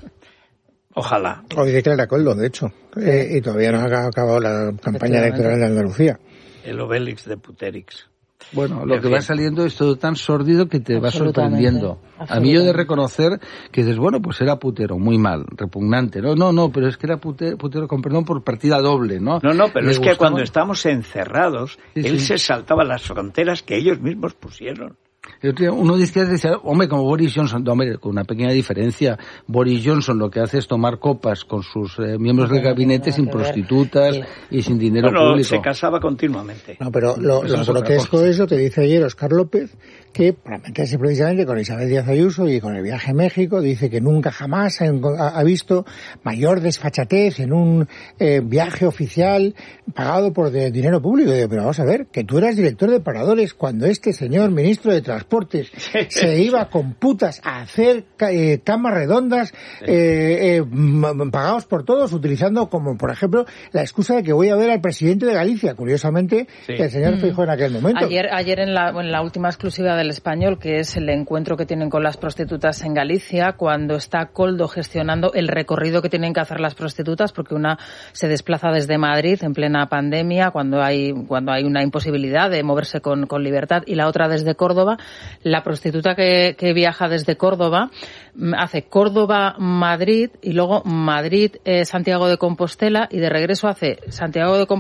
Ojalá. Hoy declara Coldo, de hecho, eh, y todavía no ha acabado la campaña electoral de Andalucía. El Obélix de Puterix. Bueno, lo que va saliendo es todo tan sórdido que te va sorprendiendo. A mí yo he de reconocer que dices, bueno, pues era putero, muy mal, repugnante. No, no, no, pero es que era putero, putero con perdón, por partida doble, ¿no? No, no, pero Le es gustaba... que cuando estábamos encerrados, sí, él sí. se saltaba las fronteras que ellos mismos pusieron. Uno decía, decía, hombre, como Boris Johnson, hombre, con una pequeña diferencia, Boris Johnson lo que hace es tomar copas con sus eh, miembros del gabinete sin prostitutas sí. y sin dinero bueno, público. Se casaba continuamente. No, pero lo, lo grotesco es lo que dice ayer Óscar López, que para meterse precisamente con Isabel Díaz Ayuso y con el viaje a México, dice que nunca jamás ha, ha visto mayor desfachatez en un eh, viaje oficial pagado por de dinero público. Y digo, pero vamos a ver, que tú eras director de paradores cuando este señor ministro de Transportes se iba con putas a hacer eh, camas redondas eh, eh, pagados por todos, utilizando como, por ejemplo, la excusa de que voy a ver al presidente de Galicia, curiosamente, sí. que el señor Feijóo en aquel momento. Ayer, ayer en, la, en la última exclusiva del Español, que es el encuentro que tienen con las prostitutas en Galicia, cuando está Coldo gestionando el recorrido que tienen que hacer las prostitutas, porque una se desplaza desde Madrid en plena pandemia, cuando hay cuando hay una imposibilidad de moverse con, con libertad, y la otra desde Córdoba. La prostituta que, que viaja desde Córdoba hace Córdoba-Madrid y luego Madrid-Santiago de Compostela, y de regreso hace Santiago de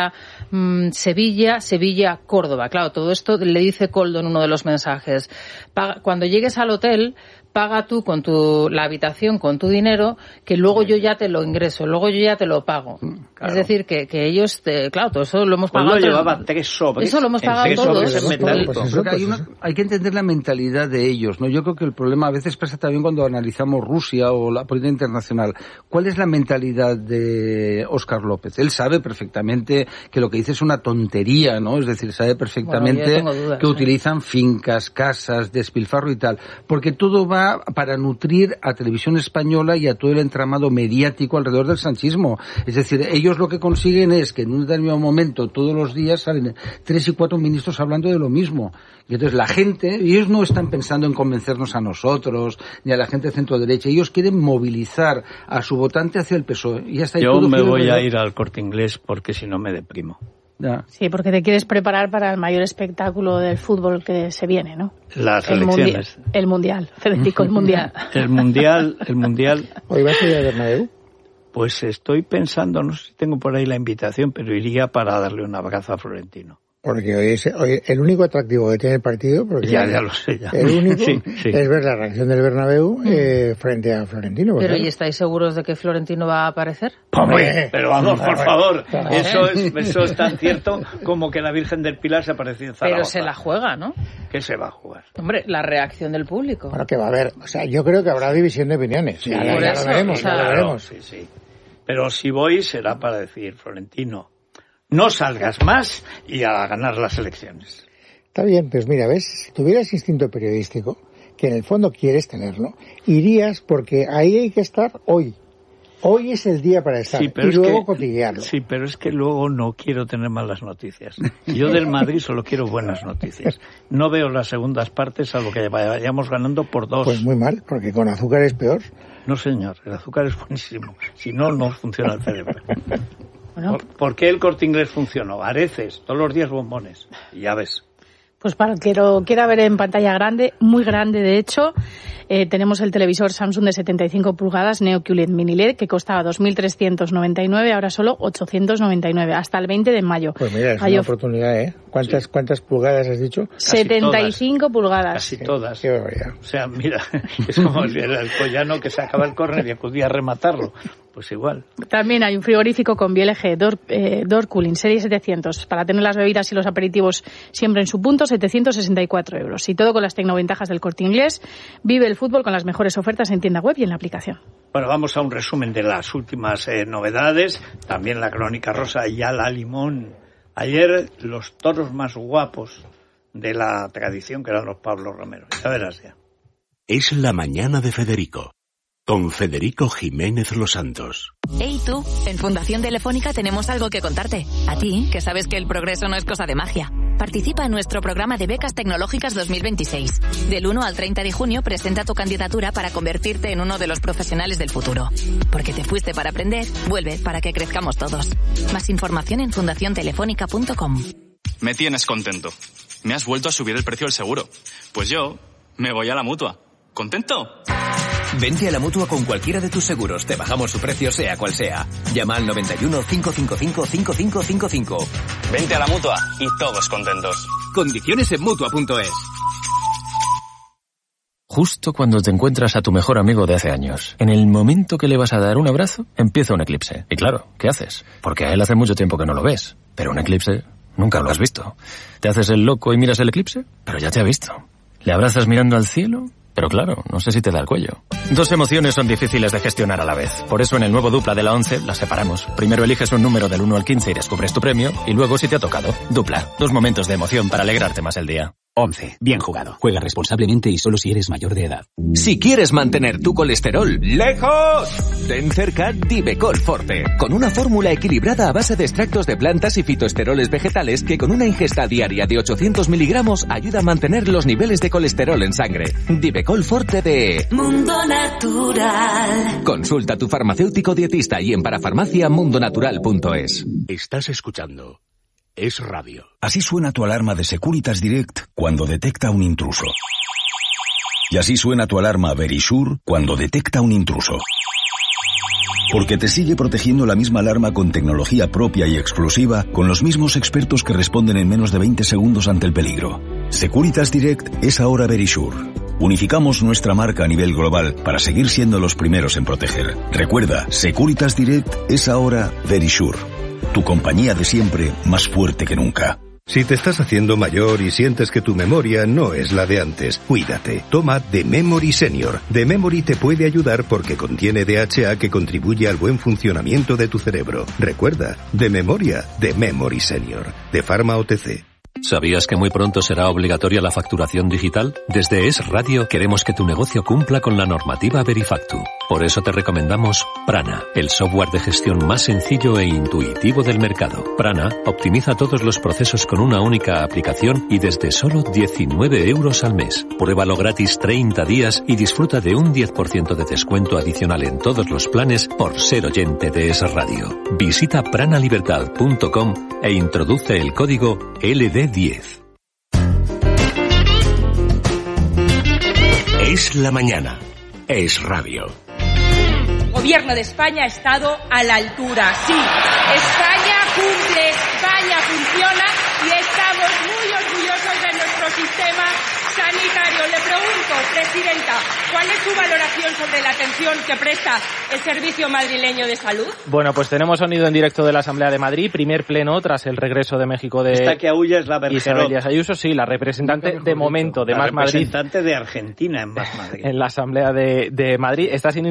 Compostela-Sevilla, Sevilla-Córdoba. Claro, todo esto le dice Coldo en uno de los mensajes. Paga, cuando llegues al hotel, paga tú con tu la habitación con tu dinero, que luego yo ya te lo ingreso, luego yo ya te lo pago. Claro. Es decir, que, que ellos, te, claro, todo eso lo hemos pagado. Coldo llevaba tres sobres. Eso lo hemos pagado todos. Pues creo que hay, una, hay que entender la mentalidad de ellos, ¿no? Yo creo que el problema a veces pasa también cuando analizamos Rusia o la política internacional. ¿Cuál es la mentalidad de Óscar López? Él sabe perfectamente que lo que dice es una tontería, ¿no? Es decir, sabe perfectamente bueno, dudas, que ¿eh? utilizan fincas, casas, despilfarro y tal, porque todo va para nutrir a Televisión Española y a todo el entramado mediático alrededor del sanchismo. Es decir, ellos ellos lo que consiguen es que en un determinado momento, todos los días, salen tres y cuatro ministros hablando de lo mismo. Y entonces la gente, ellos no están pensando en convencernos a nosotros, ni a la gente de centro-derecha, ellos quieren movilizar a su votante hacia el P S O E. Y hasta ahí Yo todo me voy alrededor. a ir al Corte Inglés porque si no me deprimo. Ya. Sí, porque te quieres preparar para el mayor espectáculo del fútbol que se viene, ¿no? Las el elecciones. Mundi- el Mundial, Federico, el Mundial. El Mundial, el Mundial. ¿Hoy vas a ir a Bernabéu? Pues estoy pensando, no sé si tengo por ahí la invitación, pero iría para darle un abrazo a Florentino. Porque hoy es hoy el único atractivo que tiene el partido, porque Ya, ya lo sé, ya. el único Sí, sí. es ver la reacción del Bernabéu eh, frente a Florentino. Pero porque- ¿y estáis seguros de que Florentino va a aparecer? Hombre, pero vamos, por favor, Claro. eso es, eso es tan cierto como que la Virgen del Pilar se apareció en Zaragoza. Pero se la juega, ¿no? ¿Qué se va a jugar? Hombre, la reacción del público. Bueno, que va a haber, o sea, yo creo que habrá división de opiniones. Sí, ya, ya por lo eso, veremos, ya lo claro, veremos. sí, sí. Pero si voy será para decir, Florentino, no salgas más y a ganar las elecciones. Está bien, pues mira, ves, si tuvieras instinto periodístico, que en el fondo quieres tenerlo, irías porque ahí hay que estar hoy. Hoy es el día para estar Sí, pero y es luego que- cotillearlo. Sí, pero es que luego no quiero tener malas noticias. Yo del Madrid solo quiero buenas noticias. No veo las segundas partes salvo que vayamos ganando por dos. Pues muy mal, porque con azúcar es peor. No, señor, el azúcar es buenísimo. Si no, no funciona el cerebro. ¿Por, por qué el Corte Inglés funcionó? Areces, todos los días bombones. Y ya ves. Pues para el que lo quiera ver en pantalla grande, muy grande de hecho, eh, tenemos el televisor Samsung de setenta y cinco pulgadas Neo Q L E D Mini L E D que costaba dos mil trescientos noventa y nueve, ahora solo ochocientos noventa y nueve, hasta el veinte de mayo. Pues mira, es Hay una of- oportunidad, ¿eh? ¿Cuántas, Sí. cuántas pulgadas has dicho? setenta y cinco pulgadas. Casi todas. Qué barbaridad. O sea, mira, es como el, el collano que se acaba el córner y acudía a rematarlo. Pues igual. También hay un frigorífico con B L G Door, eh, Door Cooling Serie setecientos para tener las bebidas y los aperitivos siempre en su punto, setecientos sesenta y cuatro euros. Y todo con las tecnoventajas del Corte Inglés. Vive el fútbol con las mejores ofertas en tienda web y en la aplicación. Bueno, vamos a un resumen de las últimas eh, novedades. También la crónica rosa y a la limón. Ayer los toros más guapos de la tradición, que eran los Pablo Romero. Ya verás ya. Es la mañana de Federico, con Federico Jiménez Los Santos. Hey tú, en Fundación Telefónica tenemos algo que contarte. A ti, que sabes que el progreso no es cosa de magia. Participa en nuestro programa de becas tecnológicas dos mil veintiséis. Del uno al treinta de junio presenta tu candidatura para convertirte en uno de los profesionales del futuro. Porque te fuiste para aprender, vuelve para que crezcamos todos. Más información en fundación telefónica punto com. Me tienes contento. Me has vuelto a subir el precio del seguro. Pues yo me voy a la Mutua. ¿Contento? Vente a la Mutua con cualquiera de tus seguros. Te bajamos su precio sea cual sea. Llama al noventa y uno, cinco cinco cinco, cinco cinco cinco cinco. Vente a la Mutua y todos contentos. Condiciones en Mutua punto es. Justo cuando te encuentras a tu mejor amigo de hace años, en el momento que le vas a dar un abrazo, empieza un eclipse. Y claro, ¿qué haces? Porque a él hace mucho tiempo que no lo ves. Pero un eclipse nunca lo has visto. ¿Te haces el loco y miras el eclipse? Pero ya te ha visto. ¿Le abrazas mirando al cielo? Pero claro, no sé si te da el cuello. Dos emociones son difíciles de gestionar a la vez. Por eso en el nuevo Dupla de la once las separamos. Primero eliges un número del uno al quince y descubres tu premio. Y luego si te ha tocado. Dupla. Dos momentos de emoción para alegrarte más el día. once. Bien jugado. Juega responsablemente y solo si eres mayor de edad. Si quieres mantener tu colesterol lejos, ten cerca Divecol Forte, con una fórmula equilibrada a base de extractos de plantas y fitoesteroles vegetales que con una ingesta diaria de ochocientos miligramos ayuda a mantener los niveles de colesterol en sangre. Divecol Forte de Mundo Natural. Consulta a tu farmacéutico dietista y en parafarmacia mundonatural punto es. Estás escuchando Es Radio. Así suena tu alarma de Securitas Direct cuando detecta un intruso. Y así suena tu alarma Verisure cuando detecta un intruso. Porque te sigue protegiendo la misma alarma con tecnología propia y exclusiva, con los mismos expertos que responden en menos de veinte segundos ante el peligro. Securitas Direct es ahora Verisure. Unificamos nuestra marca a nivel global para seguir siendo los primeros en proteger. Recuerda, Securitas Direct es ahora Verisure. Tu compañía de siempre, más fuerte que nunca. Si te estás haciendo mayor y sientes que tu memoria no es la de antes, cuídate. Toma The Memory Senior. The Memory te puede ayudar porque contiene D H A que contribuye al buen funcionamiento de tu cerebro. Recuerda, de memoria, The Memory Senior. De Pharma O T C. ¿Sabías que muy pronto será obligatoria la facturación digital? Desde Es Radio queremos que tu negocio cumpla con la normativa Verifactu. Por eso te recomendamos Prana, el software de gestión más sencillo e intuitivo del mercado. Prana optimiza todos los procesos con una única aplicación y desde solo diecinueve euros al mes. Pruébalo gratis treinta días y disfruta de un diez por ciento de descuento adicional en todos los planes por ser oyente de Es Radio. Visita pranalibertad punto com e introduce el código L D diez. Es la mañana. Es radio. Gobierno de España ha estado a la altura. Sí, España cumple, España funciona y estamos muy orgullosos de nuestro sistema sanitario. Le pregunto, Presidenta, ¿cuál es su valoración sobre la atención que presta el Servicio Madrileño de Salud? Bueno, pues tenemos sonido en directo de la Asamblea de Madrid, primer pleno tras el regreso de México de Esta que aúlla es la Isabel Díaz Ayuso, sí, la representante de momento de la Más Madrid. representante de Argentina en Más Madrid. En la Asamblea de, de Madrid. Está sin